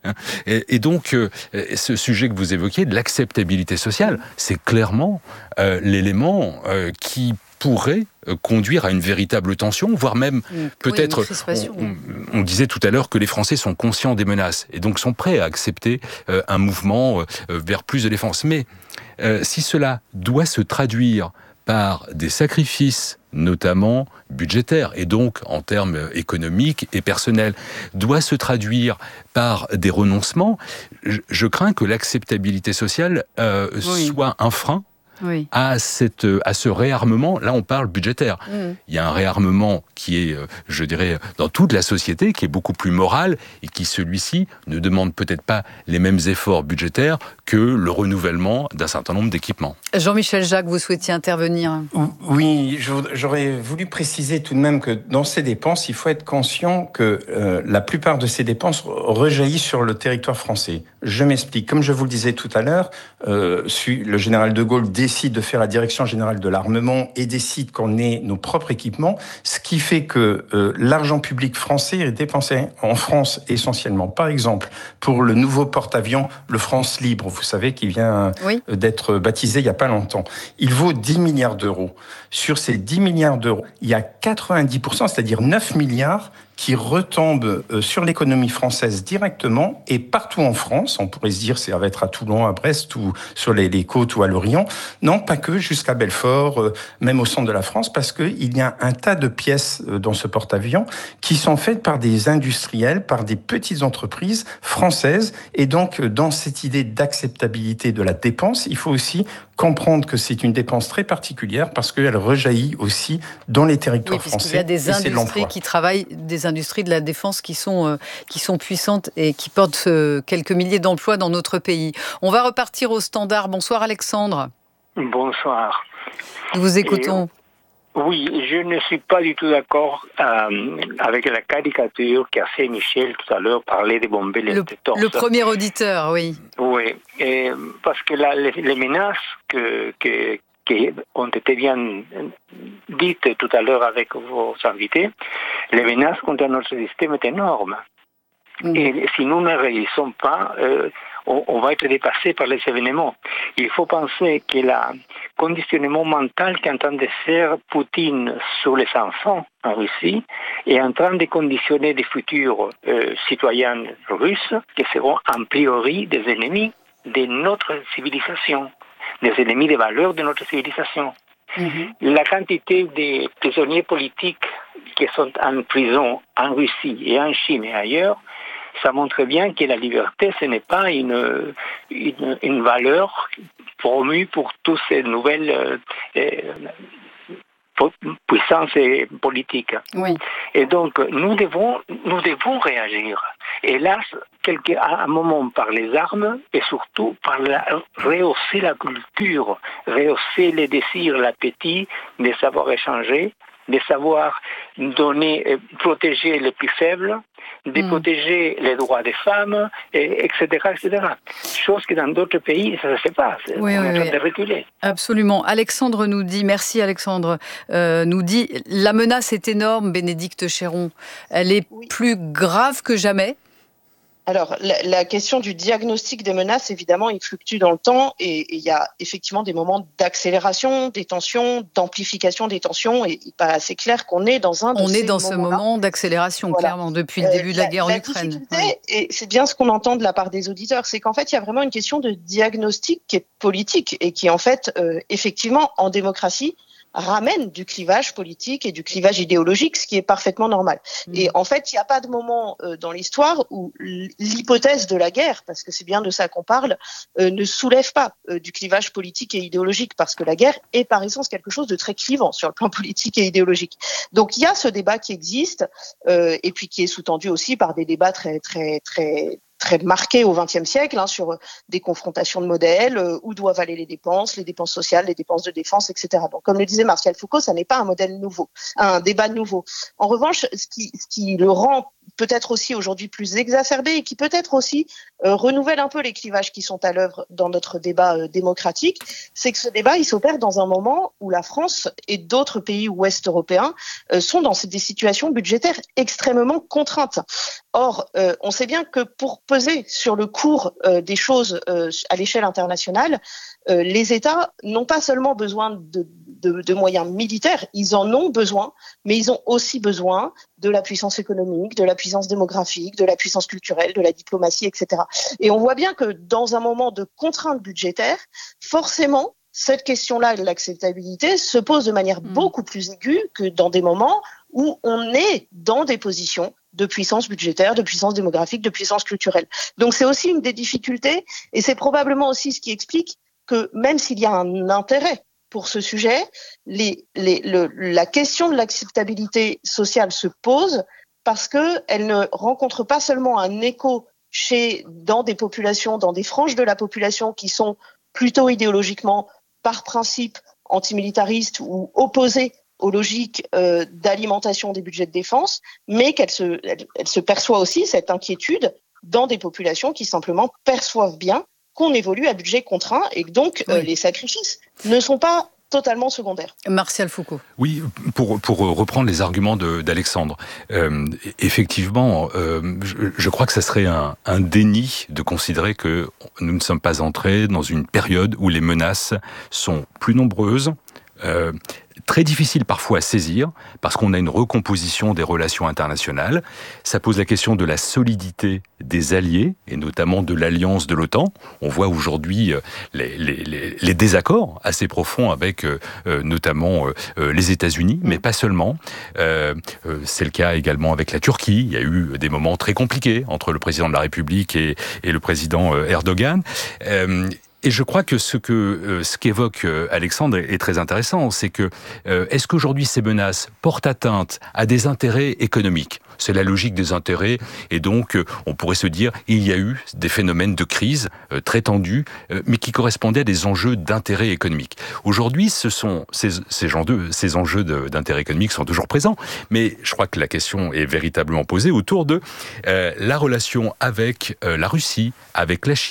Et, et donc, euh, ce sujet que vous évoquiez, de l'acceptabilité sociale, c'est clairement euh, l'élément euh, qui pourrait euh, conduire à une véritable tension, voire même oui, peut-être... On, on, on disait tout à l'heure que les Français sont conscients des menaces et donc sont prêts à accepter euh, un mouvement euh, vers plus de défense. Mais euh, si cela doit se traduire par des sacrifices, notamment budgétaires, et donc en termes économiques et personnels, doit se traduire par des renoncements, je, je crains que l'acceptabilité sociale euh, oui. soit un frein oui. à, cette, à ce réarmement. Là, on parle budgétaire. Mmh. Il y a un réarmement qui est, je dirais, dans toute la société, qui est beaucoup plus moral, et qui, celui-ci, ne demande peut-être pas les mêmes efforts budgétaires que le renouvellement d'un certain nombre d'équipements. Jean-Michel Jacques, vous souhaitiez intervenir ? Oui, j'aurais voulu préciser tout de même que dans ces dépenses, il faut être conscient que euh, la plupart de ces dépenses rejaillissent sur le territoire français. Je m'explique. Comme je vous le disais tout à l'heure, euh, le général de Gaulle décide de faire la direction générale de l'armement et décide qu'on ait nos propres équipements, ce qui fait que euh, l'argent public français est dépensé en France essentiellement. Par exemple, pour le nouveau porte-avions, le France Libre, vous savez, qui vient oui. d'être baptisé il n'y a pas longtemps. Il vaut dix milliards d'euros. Sur ces dix milliards d'euros, il y a quatre-vingt-dix pour cent, c'est-à-dire neuf milliards, qui retombe sur l'économie française directement et partout en France. On pourrait se dire ça va être à Toulon, à Brest ou sur les, les côtes ou à Lorient. Non, pas que, jusqu'à Belfort, euh, même au centre de la France, parce qu'il y a un tas de pièces dans ce porte-avions qui sont faites par des industriels, par des petites entreprises françaises. Et donc, dans cette idée d'acceptabilité de la dépense, il faut aussi comprendre que c'est une dépense très particulière parce qu'elle rejaillit aussi dans les territoires oui, français. Il y a des industries qui travaillent, des industries de la défense qui sont, euh, qui sont puissantes et qui portent euh, quelques milliers d'emplois dans notre pays. On va repartir au standard. Bonsoir Alexandre. Bonsoir. Nous vous écoutons. Et, oui, je ne suis pas du tout d'accord euh, avec la caricature qu'a fait Michel tout à l'heure, parler des bombes les le, le premier auditeur, oui. Oui, et, parce que là, les, les menaces que, que, qui ont été bien dites tout à l'heure avec vos invités, les menaces contre notre système est énorme. Mmh. Et si nous ne réagissons pas, euh, on, on va être dépassé par les événements. Il faut penser que le conditionnement mental qu'est en train de faire Poutine sur les enfants en Russie est en train de conditionner des futurs euh, citoyens russes qui seront a priori des ennemis de notre civilisation, des ennemis des valeurs de notre civilisation. Mm-hmm. La quantité de prisonniers politiques qui sont en prison en Russie et en Chine et ailleurs, ça montre bien que la liberté, ce n'est pas une, une, une valeur promue pour toutes ces nouvelles euh, puissances politiques. Oui. Et donc, nous devons, nous devons réagir. Hélas, quelque, à un moment par les armes et surtout par la, rehausser la culture, rehausser les désirs, l'appétit de savoir échanger, de savoir donner, protéger les plus faibles, de mmh. protéger les droits des femmes, et, etc., et cetera. Chose que dans d'autres pays, ça ne se fait pas. Oui, on oui, est en train oui. de reculer. Absolument. Alexandre nous dit, merci Alexandre, euh, nous dit, la menace est énorme, Bénédicte Chéron. Elle est oui. plus grave que jamais. Alors, la, la question du diagnostic des menaces, évidemment, il fluctue dans le temps et il y a effectivement des moments d'accélération des tensions, d'amplification des tensions et il paraît assez clair qu'on est dans un de On ces est dans ce moment d'accélération, voilà. clairement, depuis le début euh, de la, la guerre la en Ukraine. Oui. Et c'est bien ce qu'on entend de la part des auditeurs, c'est qu'en fait, il y a vraiment une question de diagnostic qui est politique et qui, en fait, euh, effectivement, en démocratie, ramène du clivage politique et du clivage idéologique, ce qui est parfaitement normal. Mmh. Et en fait, il n'y a pas de moment euh, dans l'histoire où l'hypothèse de la guerre, parce que c'est bien de ça qu'on parle, euh, ne soulève pas euh, du clivage politique et idéologique, parce que la guerre est par essence quelque chose de très clivant sur le plan politique et idéologique. Donc il y a ce débat qui existe, euh, et puis qui est sous-tendu aussi par des débats très, très, très très marqué au vingtième siècle, hein, sur des confrontations de modèles, euh, où doivent aller les dépenses, les dépenses sociales, les dépenses de défense, et cetera. Donc, comme le disait Martial Foucault, ça n'est pas un modèle nouveau, un débat nouveau. En revanche, ce qui, ce qui le rend peut-être aussi aujourd'hui plus exacerbé et qui peut-être aussi euh, renouvelle un peu les clivages qui sont à l'œuvre dans notre débat euh, démocratique, c'est que ce débat, il s'opère dans un moment où la France et d'autres pays ouest européens euh, sont dans des situations budgétaires extrêmement contraintes. Or, euh, on sait bien que pour peser sur le cours euh, des choses euh, à l'échelle internationale, euh, les États n'ont pas seulement besoin de, de, de moyens militaires, ils en ont besoin, mais ils ont aussi besoin de la puissance économique, de la puissance démographique, de la puissance culturelle, de la diplomatie, et cetera. Et on voit bien que dans un moment de contrainte budgétaire, forcément, cette question-là de l'acceptabilité se pose de manière mmh. beaucoup plus aiguë que dans des moments où on est dans des positions de puissance budgétaire, de puissance démographique, de puissance culturelle. Donc c'est aussi une des difficultés et c'est probablement aussi ce qui explique que même s'il y a un intérêt pour ce sujet, les, les, le, la question de l'acceptabilité sociale se pose parce qu'elle ne rencontre pas seulement un écho chez, dans des populations, dans des franges de la population qui sont plutôt idéologiquement, par principe, antimilitaristes ou opposées aux logiques euh, d'alimentation des budgets de défense, mais qu'elle se, elle, elle se perçoit aussi, cette inquiétude, dans des populations qui simplement perçoivent bien qu'on évolue à budget contraint et que donc oui. euh, les sacrifices ne sont pas totalement secondaire. Martial Foucault. Oui, pour, pour reprendre les arguments de, d'Alexandre, euh, effectivement, euh, je, je crois que ça serait un, un déni de considérer que nous ne sommes pas entrés dans une période où les menaces sont plus nombreuses, euh, très difficile parfois à saisir, parce qu'on a une recomposition des relations internationales. Ça pose la question de la solidité des alliés, et notamment de l'alliance de l'OTAN. On voit aujourd'hui les, les, les, les désaccords assez profonds avec euh, notamment euh, les États-Unis, mais pas seulement. Euh, euh, c'est le cas également avec la Turquie. Il y a eu des moments très compliqués entre le président de la République et, et le président Erdogan. Euh, Et je crois que ce que euh, ce qu'évoque euh, Alexandre est, est très intéressant, c'est que euh, est-ce qu'aujourd'hui ces menaces portent atteinte à des intérêts économiques ? C'est la logique des intérêts, et donc euh, on pourrait se dire il y a eu des phénomènes de crise euh, très tendus, euh, mais qui correspondaient à des enjeux d'intérêt économique. Aujourd'hui, ce sont ces ces, gens de, ces enjeux de, d'intérêt économique sont toujours présents, mais je crois que la question est véritablement posée autour de euh, la relation avec euh, la Russie, avec la Chine,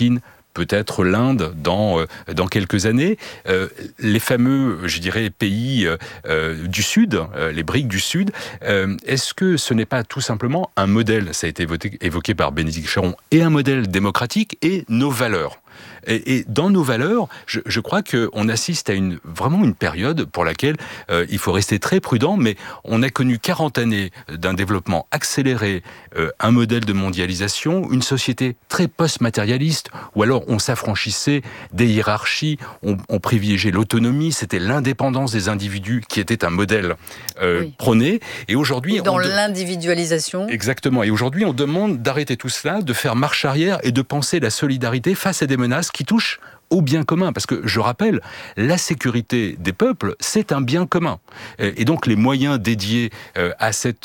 peut-être l'Inde dans, euh, dans quelques années. Euh, les fameux, je dirais, pays euh, du Sud, euh, les briques du Sud, euh, est-ce que ce n'est pas tout simplement un modèle, ça a été évoqué, évoqué par Bénédicte Chéron, et un modèle démocratique et nos valeurs ? Et, et dans nos valeurs, je, je crois qu'on assiste à une, vraiment une période pour laquelle euh, il faut rester très prudent, mais on a connu quarante années d'un développement accéléré, euh, un modèle de mondialisation, une société très post-matérialiste, où alors on s'affranchissait des hiérarchies, on, on privilégiait l'autonomie, c'était l'indépendance des individus qui était un modèle euh, oui. prôné. Et aujourd'hui, et dans on de... l'individualisation. Exactement. Et aujourd'hui, on demande d'arrêter tout cela, de faire marche arrière et de penser la solidarité face à des menaces qui touchent au bien commun. Parce que, je rappelle, la sécurité des peuples, c'est un bien commun. Et donc, les moyens dédiés à cette,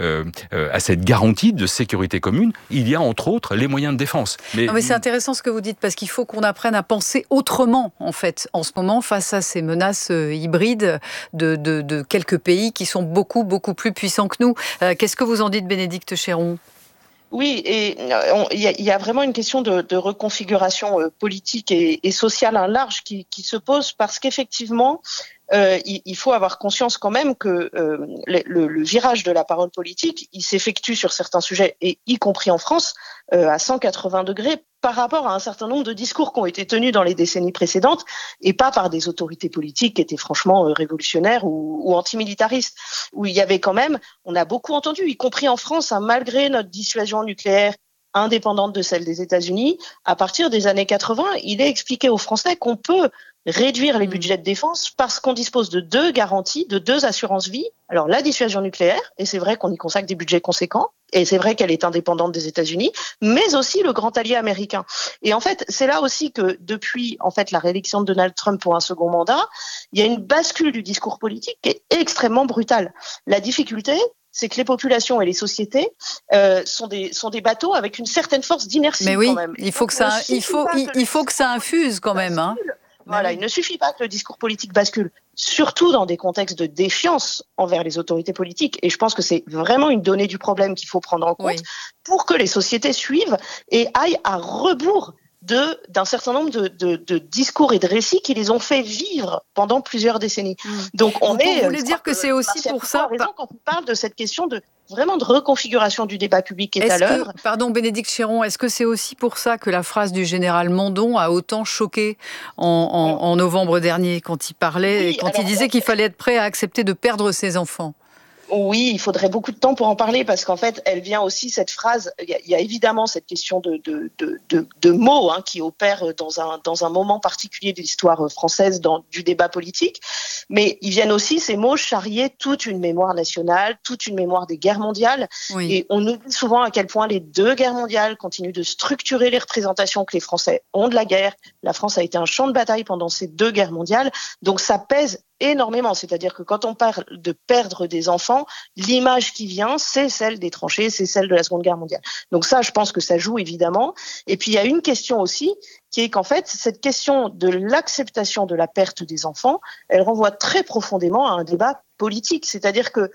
à cette garantie de sécurité commune, il y a entre autres les moyens de défense. Mais, non, mais c'est intéressant ce que vous dites, parce qu'il faut qu'on apprenne à penser autrement, en fait, en ce moment, face à ces menaces hybrides de, de, de quelques pays qui sont beaucoup, beaucoup plus puissants que nous. Euh, qu'est-ce que vous en dites, Bénédicte Chéron ? Oui, et il y, y a vraiment une question de, de reconfiguration euh, politique et, et sociale hein, large qui, qui se pose parce qu'effectivement, euh, il, il faut avoir conscience quand même que euh, le, le virage de la parole politique, il s'effectue sur certains sujets, et y compris en France, euh, à cent quatre-vingts degrés par rapport à un certain nombre de discours qui ont été tenus dans les décennies précédentes et pas par des autorités politiques qui étaient franchement euh, révolutionnaires ou, ou antimilitaristes, où il y avait quand même, on a beaucoup entendu, y compris en France, hein, malgré notre dissuasion nucléaire indépendante de celle des États-Unis, à partir des années quatre-vingts, il est expliqué aux Français qu'on peut réduire les budgets de défense parce qu'on dispose de deux garanties, de deux assurances-vie. Alors la dissuasion nucléaire, et c'est vrai qu'on y consacre des budgets conséquents, et c'est vrai qu'elle est indépendante des États-Unis, mais aussi le grand allié américain. Et en fait, c'est là aussi que depuis en fait la réélection de Donald Trump pour un second mandat, il y a une bascule du discours politique qui est extrêmement brutale. La difficulté, c'est que les populations et les sociétés euh, sont des sont des bateaux avec une certaine force d'inertie. Mais oui, quand même. il faut que ça il faut il, il faut que ça infuse quand même. Hein. Voilà, il ne suffit pas que le discours politique bascule, surtout dans des contextes de défiance envers les autorités politiques. Et je pense que c'est vraiment une donnée du problème qu'il faut prendre en compte oui. pour que les sociétés suivent et aillent à rebours de, d'un certain nombre de, de, de discours et de récits qui les ont fait vivre pendant plusieurs décennies. Mmh. Donc on Vous est. Vous voulez dire que, que c'est aussi pour ça. Raison quand on parle de cette question de vraiment de reconfiguration du débat public qui est, est à l'œuvre. Que, pardon, Bénédicte Chéron, est-ce que c'est aussi pour ça que la phrase du général Mandon a autant choqué en, en, en novembre dernier, quand il parlait, oui, quand alors, il disait qu'il fallait être prêt à accepter de perdre ses enfants? Oui, il faudrait beaucoup de temps pour en parler parce qu'en fait, elle vient aussi, cette phrase, il y a, il y a évidemment cette question de, de, de, de, de mots hein, qui opèrent dans un, dans un moment particulier de l'histoire française dans, du débat politique, mais ils viennent aussi, ces mots, charrier toute une mémoire nationale, toute une mémoire des guerres mondiales. Oui. Et on oublie souvent à quel point les deux guerres mondiales continuent de structurer les représentations que les Français ont de la guerre. La France a été un champ de bataille pendant ces deux guerres mondiales, donc ça pèse énormément, c'est-à-dire que quand on parle de perdre des enfants, l'image qui vient, c'est celle des tranchées, c'est celle de la Seconde Guerre mondiale. Donc ça, je pense que ça joue évidemment. Et puis il y a une question aussi, qui est qu'en fait, cette question de l'acceptation de la perte des enfants, elle renvoie très profondément à un débat politique. C'est-à-dire que,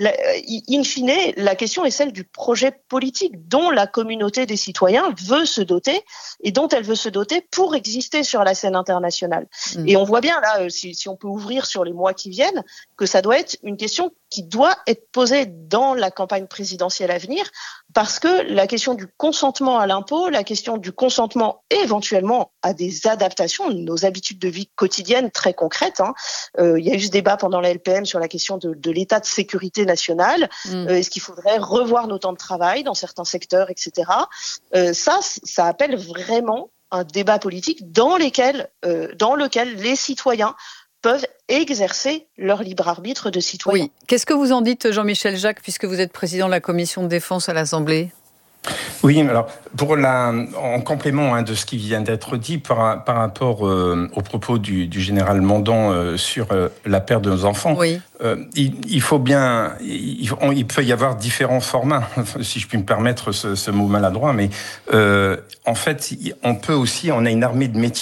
in fine, la question est celle du projet politique dont la communauté des citoyens veut se doter et dont elle veut se doter pour exister sur la scène internationale. Mmh. Et on voit bien, là, si, si on peut ouvrir sur les mois qui viennent, que ça doit être une question qui doit être posée dans la campagne présidentielle à venir, parce que la question du consentement à l'impôt, la question du consentement éventuellement à des adaptations de nos habitudes de vie quotidiennes très concrètes. Hein. Euh, il y a eu ce débat pendant la L P M sur la question de, de l'état de sécurité nationale. Mmh. Euh, est-ce qu'il faudrait revoir nos temps de travail dans certains secteurs, et cetera. Euh, ça, ça appelle vraiment un débat politique dans, lesquels, euh, dans lequel les citoyens peuvent exercer leur libre arbitre de citoyen. Oui. Qu'est-ce que vous en dites, Jean-Michel Jacques, puisque vous êtes président de la commission de défense à l'Assemblée ? Oui, alors pour la, en complément hein, de ce qui vient d'être dit par, par rapport euh, aux propos du, du général Mandon euh, sur euh, la perte de nos enfants, oui. euh, il, il faut bien, il, on, il peut y avoir différents formats, si je puis me permettre ce, ce mot maladroit, mais euh, en fait, on peut aussi, on a une armée de métiers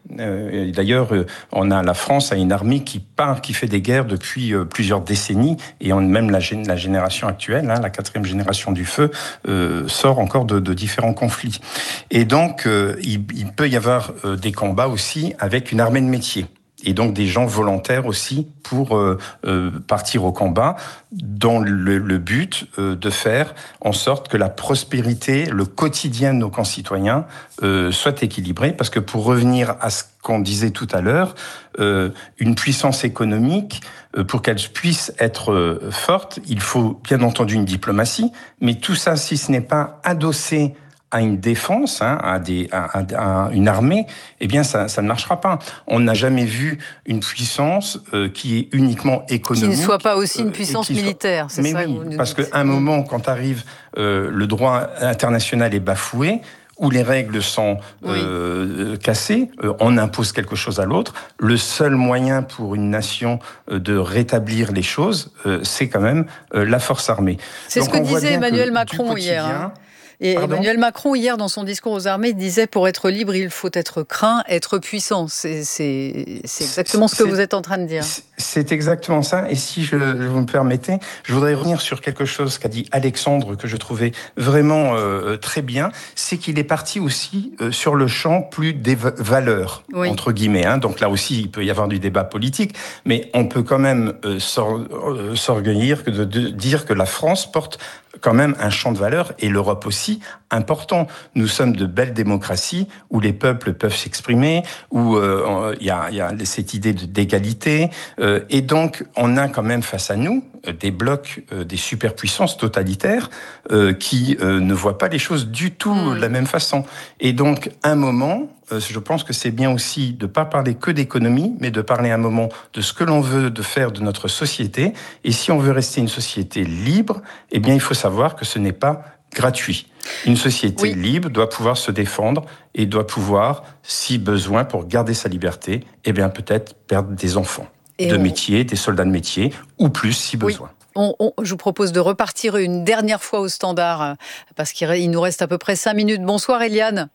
Euh, d'ailleurs, euh, on a la France a une armée qui part, qui fait des guerres depuis euh, plusieurs décennies, et on, même la, la génération actuelle, hein, la quatrième génération du feu, euh, sort encore de, de différents conflits. Et donc, euh, il, il peut y avoir euh, des combats aussi avec une armée de métier. Et donc des gens volontaires aussi pour euh, euh, partir au combat dans le, le but euh, de faire en sorte que la prospérité, le quotidien de nos concitoyens euh, soit équilibré. Parce que pour revenir à ce qu'on disait tout à l'heure, euh, une puissance économique, euh, pour qu'elle puisse être euh, forte, il faut bien entendu une diplomatie, mais tout ça, si ce n'est pas adossé à une défense, hein, à, des, à, à, à une armée, eh bien ça, ça ne marchera pas. On n'a jamais vu une puissance euh, qui est uniquement économique. Qui ne soit pas aussi une puissance euh, militaire, soit... c'est Mais ça oui, que vous nous parce dites. qu'à un moment, quand arrive euh, le droit international est bafoué, où les règles sont euh, oui. cassées, euh, on impose quelque chose à l'autre. Le seul moyen pour une nation euh, de rétablir les choses, euh, c'est quand même euh, la force armée. C'est Donc, ce que disait Emmanuel Macron hier. Hein. Et Pardon Emmanuel Macron, hier, dans son discours aux armées, disait « Pour être libre, il faut être craint, être puissant ». C'est, c'est, c'est exactement ce que c'est, vous êtes en train de dire. C'est exactement ça. Et si je, vous me permettez, je voudrais revenir sur quelque chose qu'a dit Alexandre, que je trouvais vraiment euh, très bien. C'est qu'il est parti aussi euh, sur le champ plus des valeurs, oui. entre guillemets. Hein. Donc là aussi, il peut y avoir du débat politique, mais on peut quand même euh, s'or- euh, s'orgueillir de, de dire que la France porte quand même un champ de valeurs, et l'Europe aussi, important. Nous sommes de belles démocraties où les peuples peuvent s'exprimer, où il euh, y, a, y a cette idée de, d'égalité, euh, et donc on a quand même face à nous des blocs, euh, des superpuissances totalitaires euh, qui euh, ne voient pas les choses du tout mmh. de la même façon. Et donc, un moment, euh, je pense que c'est bien aussi de ne pas parler que d'économie, mais de parler un moment de ce que l'on veut de faire de notre société. Et si on veut rester une société libre, eh bien, il faut savoir que ce n'est pas gratuit. Une société oui. libre doit pouvoir se défendre et doit pouvoir, si besoin, pour garder sa liberté, eh bien, peut-être perdre des enfants. Et de on... métier, des soldats de métier, ou plus si besoin. Oui. On, on, je vous propose de repartir une dernière fois au standard, parce qu'il il nous reste à peu près cinq minutes. Bonsoir Eliane.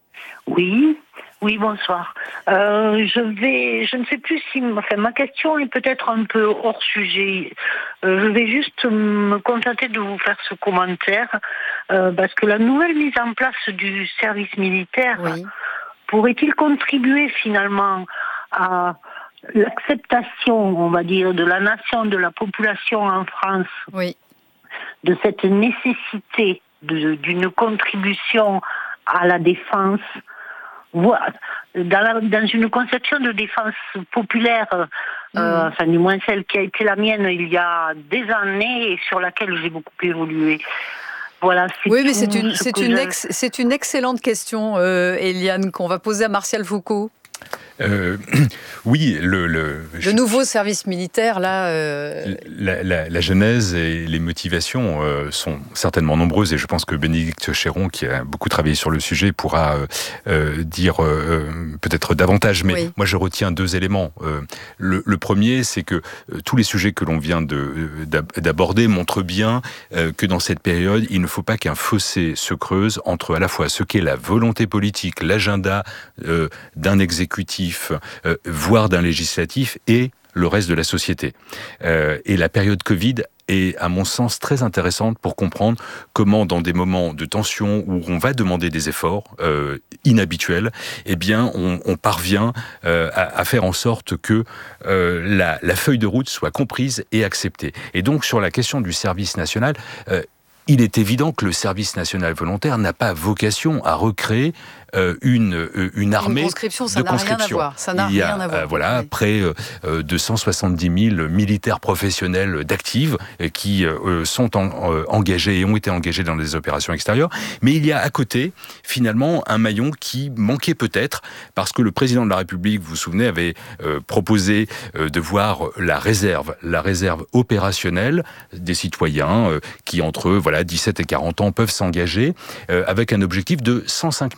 Oui, oui, bonsoir. Euh, je vais, je ne sais plus si, enfin, ma question est peut-être un peu hors sujet. Euh, je vais juste me contenter de vous faire ce commentaire, euh, parce que la nouvelle mise en place du service militaire oui. pourrait-il contribuer finalement à l'acceptation, on va dire, de la nation, de la population en France, oui. de cette nécessité de, d'une contribution à la défense, dans, la, dans une conception de défense populaire, mmh. euh, enfin du moins celle qui a été la mienne il y a des années et sur laquelle j'ai beaucoup évolué. Voilà, c'est oui, mais c'est une, c'est, une ex, c'est une excellente question, euh, Eliane, qu'on va poser à Martial Foucault. Euh, oui, le, le le je, nouveau service militaire là. Euh... La, la, la genèse et les motivations euh, sont certainement nombreuses, et je pense que Bénédicte Chéron, qui a beaucoup travaillé sur le sujet, pourra euh, euh, dire euh, peut-être davantage. Mais oui. moi, je retiens deux éléments. Euh, le, le premier, c'est que euh, tous les sujets que l'on vient de, d'aborder montrent bien euh, que dans cette période, il ne faut pas qu'un fossé se creuse entre à la fois ce qu'est la volonté politique, l'agenda euh, d'un exécutif, Euh, voire d'un législatif, et le reste de la société. Euh, et la période Covid est, à mon sens, très intéressante pour comprendre comment, dans des moments de tension où on va demander des efforts euh, inhabituels, eh bien, on, on parvient euh, à, à faire en sorte que euh, la, la feuille de route soit comprise et acceptée. Et donc, sur la question du service national, euh, il est évident que le service national volontaire n'a pas vocation à recréer euh, une, euh, une armée une conscription, ça de n'a conscription. Rien à voir. Ça n'a Il y a rien à voir. Euh, voilà, oui. près euh, de cent soixante-dix mille militaires professionnels d'actifs euh, qui euh, sont en, euh, engagés et ont été engagés dans des opérations extérieures. Mais il y a à côté, finalement, un maillon qui manquait peut-être, parce que le président de la République, vous vous souvenez, avait euh, proposé euh, de voir la réserve, la réserve opérationnelle des citoyens euh, qui, entre voilà, dix-sept et quarante ans, peuvent s'engager, euh, avec un objectif de cent cinq mille Français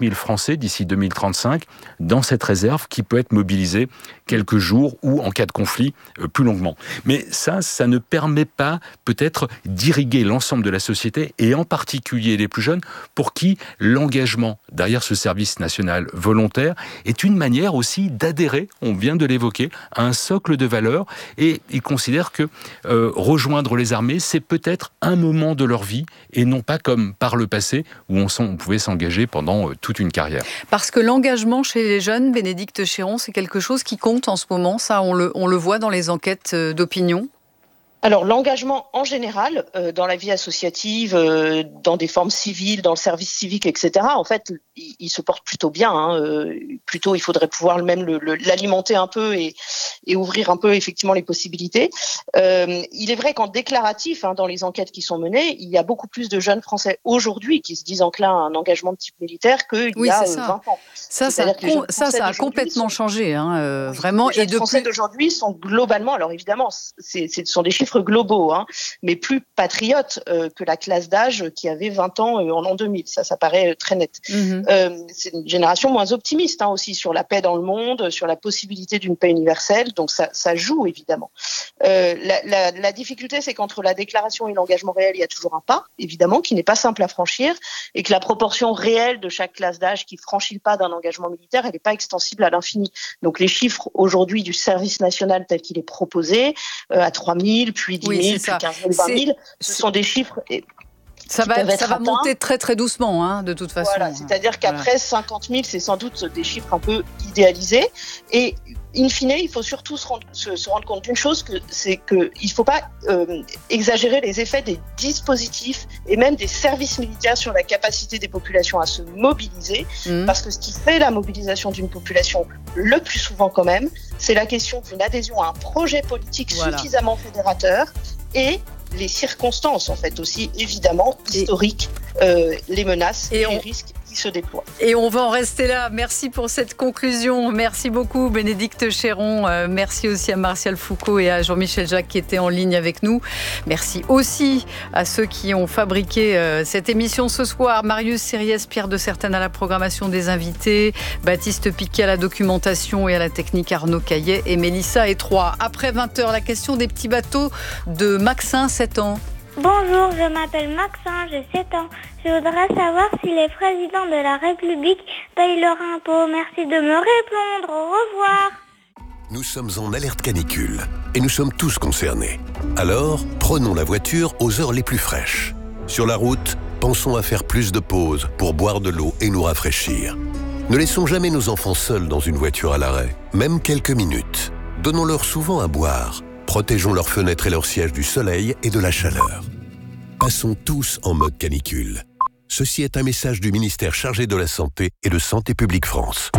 renforcer d'ici deux mille trente-cinq dans cette réserve qui peut être mobilisée quelques jours ou en cas de conflit euh, plus longuement. Mais ça, ça ne permet pas peut-être d'irriguer l'ensemble de la société et en particulier les plus jeunes pour qui l'engagement derrière ce service national volontaire est une manière aussi d'adhérer, on vient de l'évoquer, à un socle de valeurs et ils considèrent que euh, rejoindre les armées, c'est peut-être un moment de leur vie et non pas comme par le passé où on, on pouvait s'engager pendant euh, toute une carrière. Parce que l'engagement chez les jeunes, Bénédicte Chéron, c'est quelque chose qui compte en ce moment, ça on le, on le voit dans les enquêtes d'opinion. Alors l'engagement en général euh, dans la vie associative, euh, dans des formes civiles, dans le service civique, et cetera. En fait, il, il se porte plutôt bien. Hein, euh, plutôt, il faudrait pouvoir même le, le, l'alimenter un peu et, et ouvrir un peu effectivement les possibilités. Euh, il est vrai qu'en déclaratif, hein, dans les enquêtes qui sont menées, il y a beaucoup plus de jeunes Français aujourd'hui qui se disent enclins à un engagement de type militaire qu'il oui, y a euh, vingt ans. Ça, ça, com- ça, ça a complètement sont... changé, hein, euh, vraiment. Les jeunes et depuis... Français d'aujourd'hui sont globalement, alors évidemment, c'est, c'est, ce sont des chiffres globaux, hein, mais plus patriotes euh, que la classe d'âge qui avait vingt ans euh, en l'an deux mille. Ça, ça paraît euh, très net. Mm-hmm. Euh, c'est une génération moins optimiste hein, aussi sur la paix dans le monde, sur la possibilité d'une paix universelle. Donc ça, ça joue évidemment. Euh, la, la, la difficulté, c'est qu'entre la déclaration et l'engagement réel, il y a toujours un pas, évidemment, qui n'est pas simple à franchir, et que la proportion réelle de chaque classe d'âge qui franchit le pas d'un engagement militaire, elle n'est pas extensible à l'infini. Donc les chiffres aujourd'hui du service national tel qu'il est proposé, euh, à trois mille, puis dix mille, oui, puis ça. quinze mille, vingt mille, ce c'est... sont des chiffres... Et... Ça va, ça va monter très très doucement, hein, de toute façon. Voilà, c'est-à-dire qu'après voilà. cinquante mille, c'est sans doute des chiffres un peu idéalisés. Et in fine, il faut surtout se rendre, se, se rendre compte d'une chose, que, c'est qu'il ne faut pas euh, exagérer les effets des dispositifs et même des services militaires sur la capacité des populations à se mobiliser. Mmh. Parce que ce qui fait la mobilisation d'une population, le plus souvent quand même, c'est la question d'une adhésion à un projet politique voilà. suffisamment fédérateur et les circonstances, en fait, aussi, évidemment, historiques, euh, les menaces et, et on... les risques qui se déploient. Et on va en rester là. Merci pour cette conclusion. Merci beaucoup, Bénédicte Chéron. Euh, merci aussi à Martial Foucault et à Jean-Michel Jacques qui étaient en ligne avec nous. Merci aussi à ceux qui ont fabriqué euh, cette émission ce soir. Marius Sériès, Pierre de Certaine à la programmation des invités, Baptiste Piquet à la documentation et à la technique, Arnaud Caillet et Mélissa Étroit. Après vingt heures, la question des petits bateaux de Maxin, sept ans. Bonjour, je m'appelle Maxin, j'ai sept ans. Je voudrais savoir si les présidents de la République payent leurs impôts. Merci de me répondre. Au revoir. Nous sommes en alerte canicule et nous sommes tous concernés. Alors, prenons la voiture aux heures les plus fraîches. Sur la route, pensons à faire plus de pauses pour boire de l'eau et nous rafraîchir. Ne laissons jamais nos enfants seuls dans une voiture à l'arrêt, même quelques minutes. Donnons-leur souvent à boire. Protégeons leurs fenêtres et leurs sièges du soleil et de la chaleur. Passons tous en mode canicule. Ceci est un message du ministère chargé de la Santé et de Santé publique France.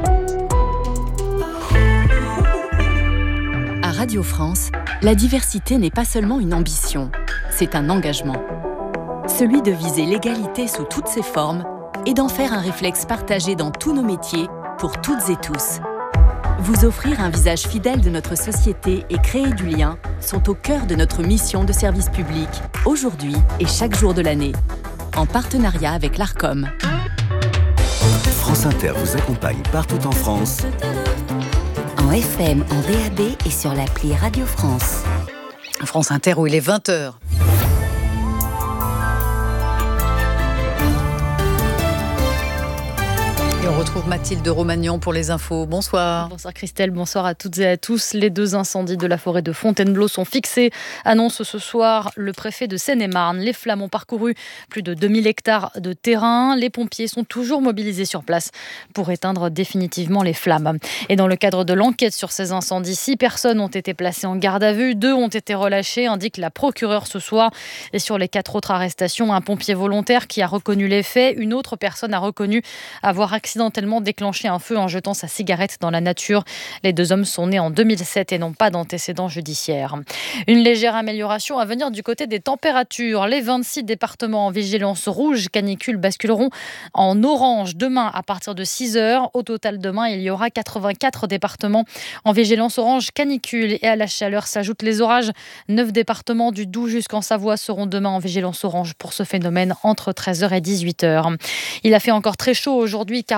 À Radio France, la diversité n'est pas seulement une ambition, c'est un engagement. Celui de viser l'égalité sous toutes ses formes et d'en faire un réflexe partagé dans tous nos métiers, pour toutes et tous. Vous offrir un visage fidèle de notre société et créer du lien sont au cœur de notre mission de service public, aujourd'hui et chaque jour de l'année, en partenariat avec l'Arcom. France Inter vous accompagne partout en France. En F M, en D A B et sur l'appli Radio France. France Inter où il est vingt heures. Et on retrouve Mathilde Romagnan pour les infos. Bonsoir. Bonsoir Christelle, bonsoir à toutes et à tous. Les deux incendies de la forêt de Fontainebleau sont fixés, annonce ce soir le préfet de Seine-et-Marne. Les flammes ont parcouru plus de deux mille hectares de terrain. Les pompiers sont toujours mobilisés sur place pour éteindre définitivement les flammes. Et dans le cadre de l'enquête sur ces incendies, six personnes ont été placées en garde à vue, deux ont été relâchées, indique la procureure ce soir. Et sur les quatre autres arrestations, un pompier volontaire qui a reconnu les faits, une autre personne a reconnu avoir accidentellement déclenché un feu en jetant sa cigarette dans la nature. Les deux hommes sont nés en deux mille sept et n'ont pas d'antécédents judiciaires. Une légère amélioration à venir du côté des températures. Les vingt-six départements en vigilance rouge canicule basculeront en orange demain à partir de six heures. Au total, demain, il y aura quatre-vingt-quatre départements en vigilance orange canicule. Et à la chaleur s'ajoutent les orages. Neuf départements du Doubs jusqu'en Savoie seront demain en vigilance orange pour ce phénomène entre treize heures et dix-huit heures. Il a fait encore très chaud aujourd'hui, quarante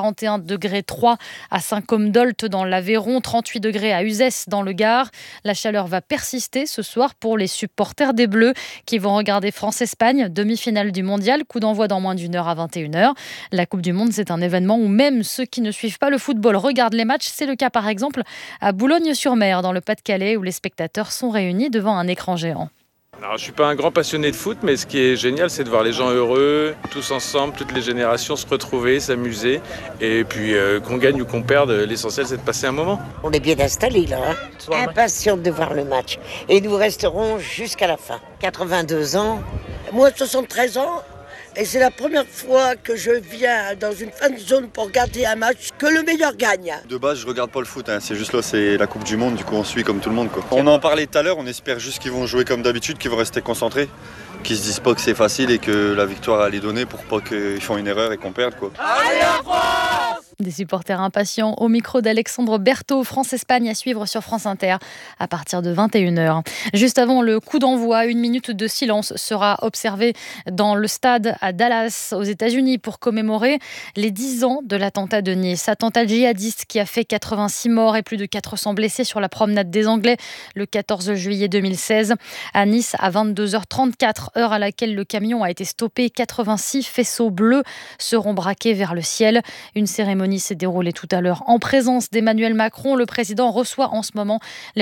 quarante et un degrés trois à Saint-Côme-d'Olt dans l'Aveyron, trente-huit degrés à Uzès dans le Gard. La chaleur va persister ce soir pour les supporters des Bleus qui vont regarder France-Espagne, demi-finale du mondial, coup d'envoi dans moins d'une heure à vingt et une heures. La Coupe du Monde, c'est un événement où même ceux qui ne suivent pas le football regardent les matchs. C'est le cas par exemple à Boulogne-sur-Mer dans le Pas-de-Calais où les spectateurs sont réunis devant un écran géant. Alors, je ne suis pas un grand passionné de foot, mais ce qui est génial, c'est de voir les gens heureux, tous ensemble, toutes les générations se retrouver, s'amuser. Et puis euh, qu'on gagne ou qu'on perde, l'essentiel, c'est de passer un moment. On est bien installés là, hein. Impatiente de voir le match. Et nous resterons jusqu'à la fin. quatre-vingt-deux ans, moi soixante-treize ans. Et c'est la première fois que je viens dans une fan zone pour regarder un match, que le meilleur gagne. De base, je regarde pas le foot, hein. C'est juste là, c'est la Coupe du Monde, du coup on suit comme tout le monde, quoi. On en parlait tout à l'heure, on espère juste qu'ils vont jouer comme d'habitude, qu'ils vont rester concentrés, qu'ils se disent pas que c'est facile et que la victoire elle est donnée pour pas qu'ils font une erreur et qu'on perde, quoi. Allez la France! Des supporters impatients au micro d'Alexandre Berthaud. France-Espagne à suivre sur France Inter à partir de vingt et une heures. Juste avant le coup d'envoi, une minute de silence sera observée dans le stade à Dallas aux États-Unis pour commémorer les dix ans de l'attentat de Nice. Attentat djihadiste qui a fait quatre-vingt-six morts et plus de quatre cents blessés sur la promenade des Anglais le quatorze juillet deux mille seize. À Nice, à vingt-deux heures trente-quatre, heure à laquelle le camion a été stoppé, quatre-vingt-six faisceaux bleus seront braqués vers le ciel. Une cérémonie s'est déroulée tout à l'heure en présence d'Emmanuel Macron. Le président reçoit en ce moment les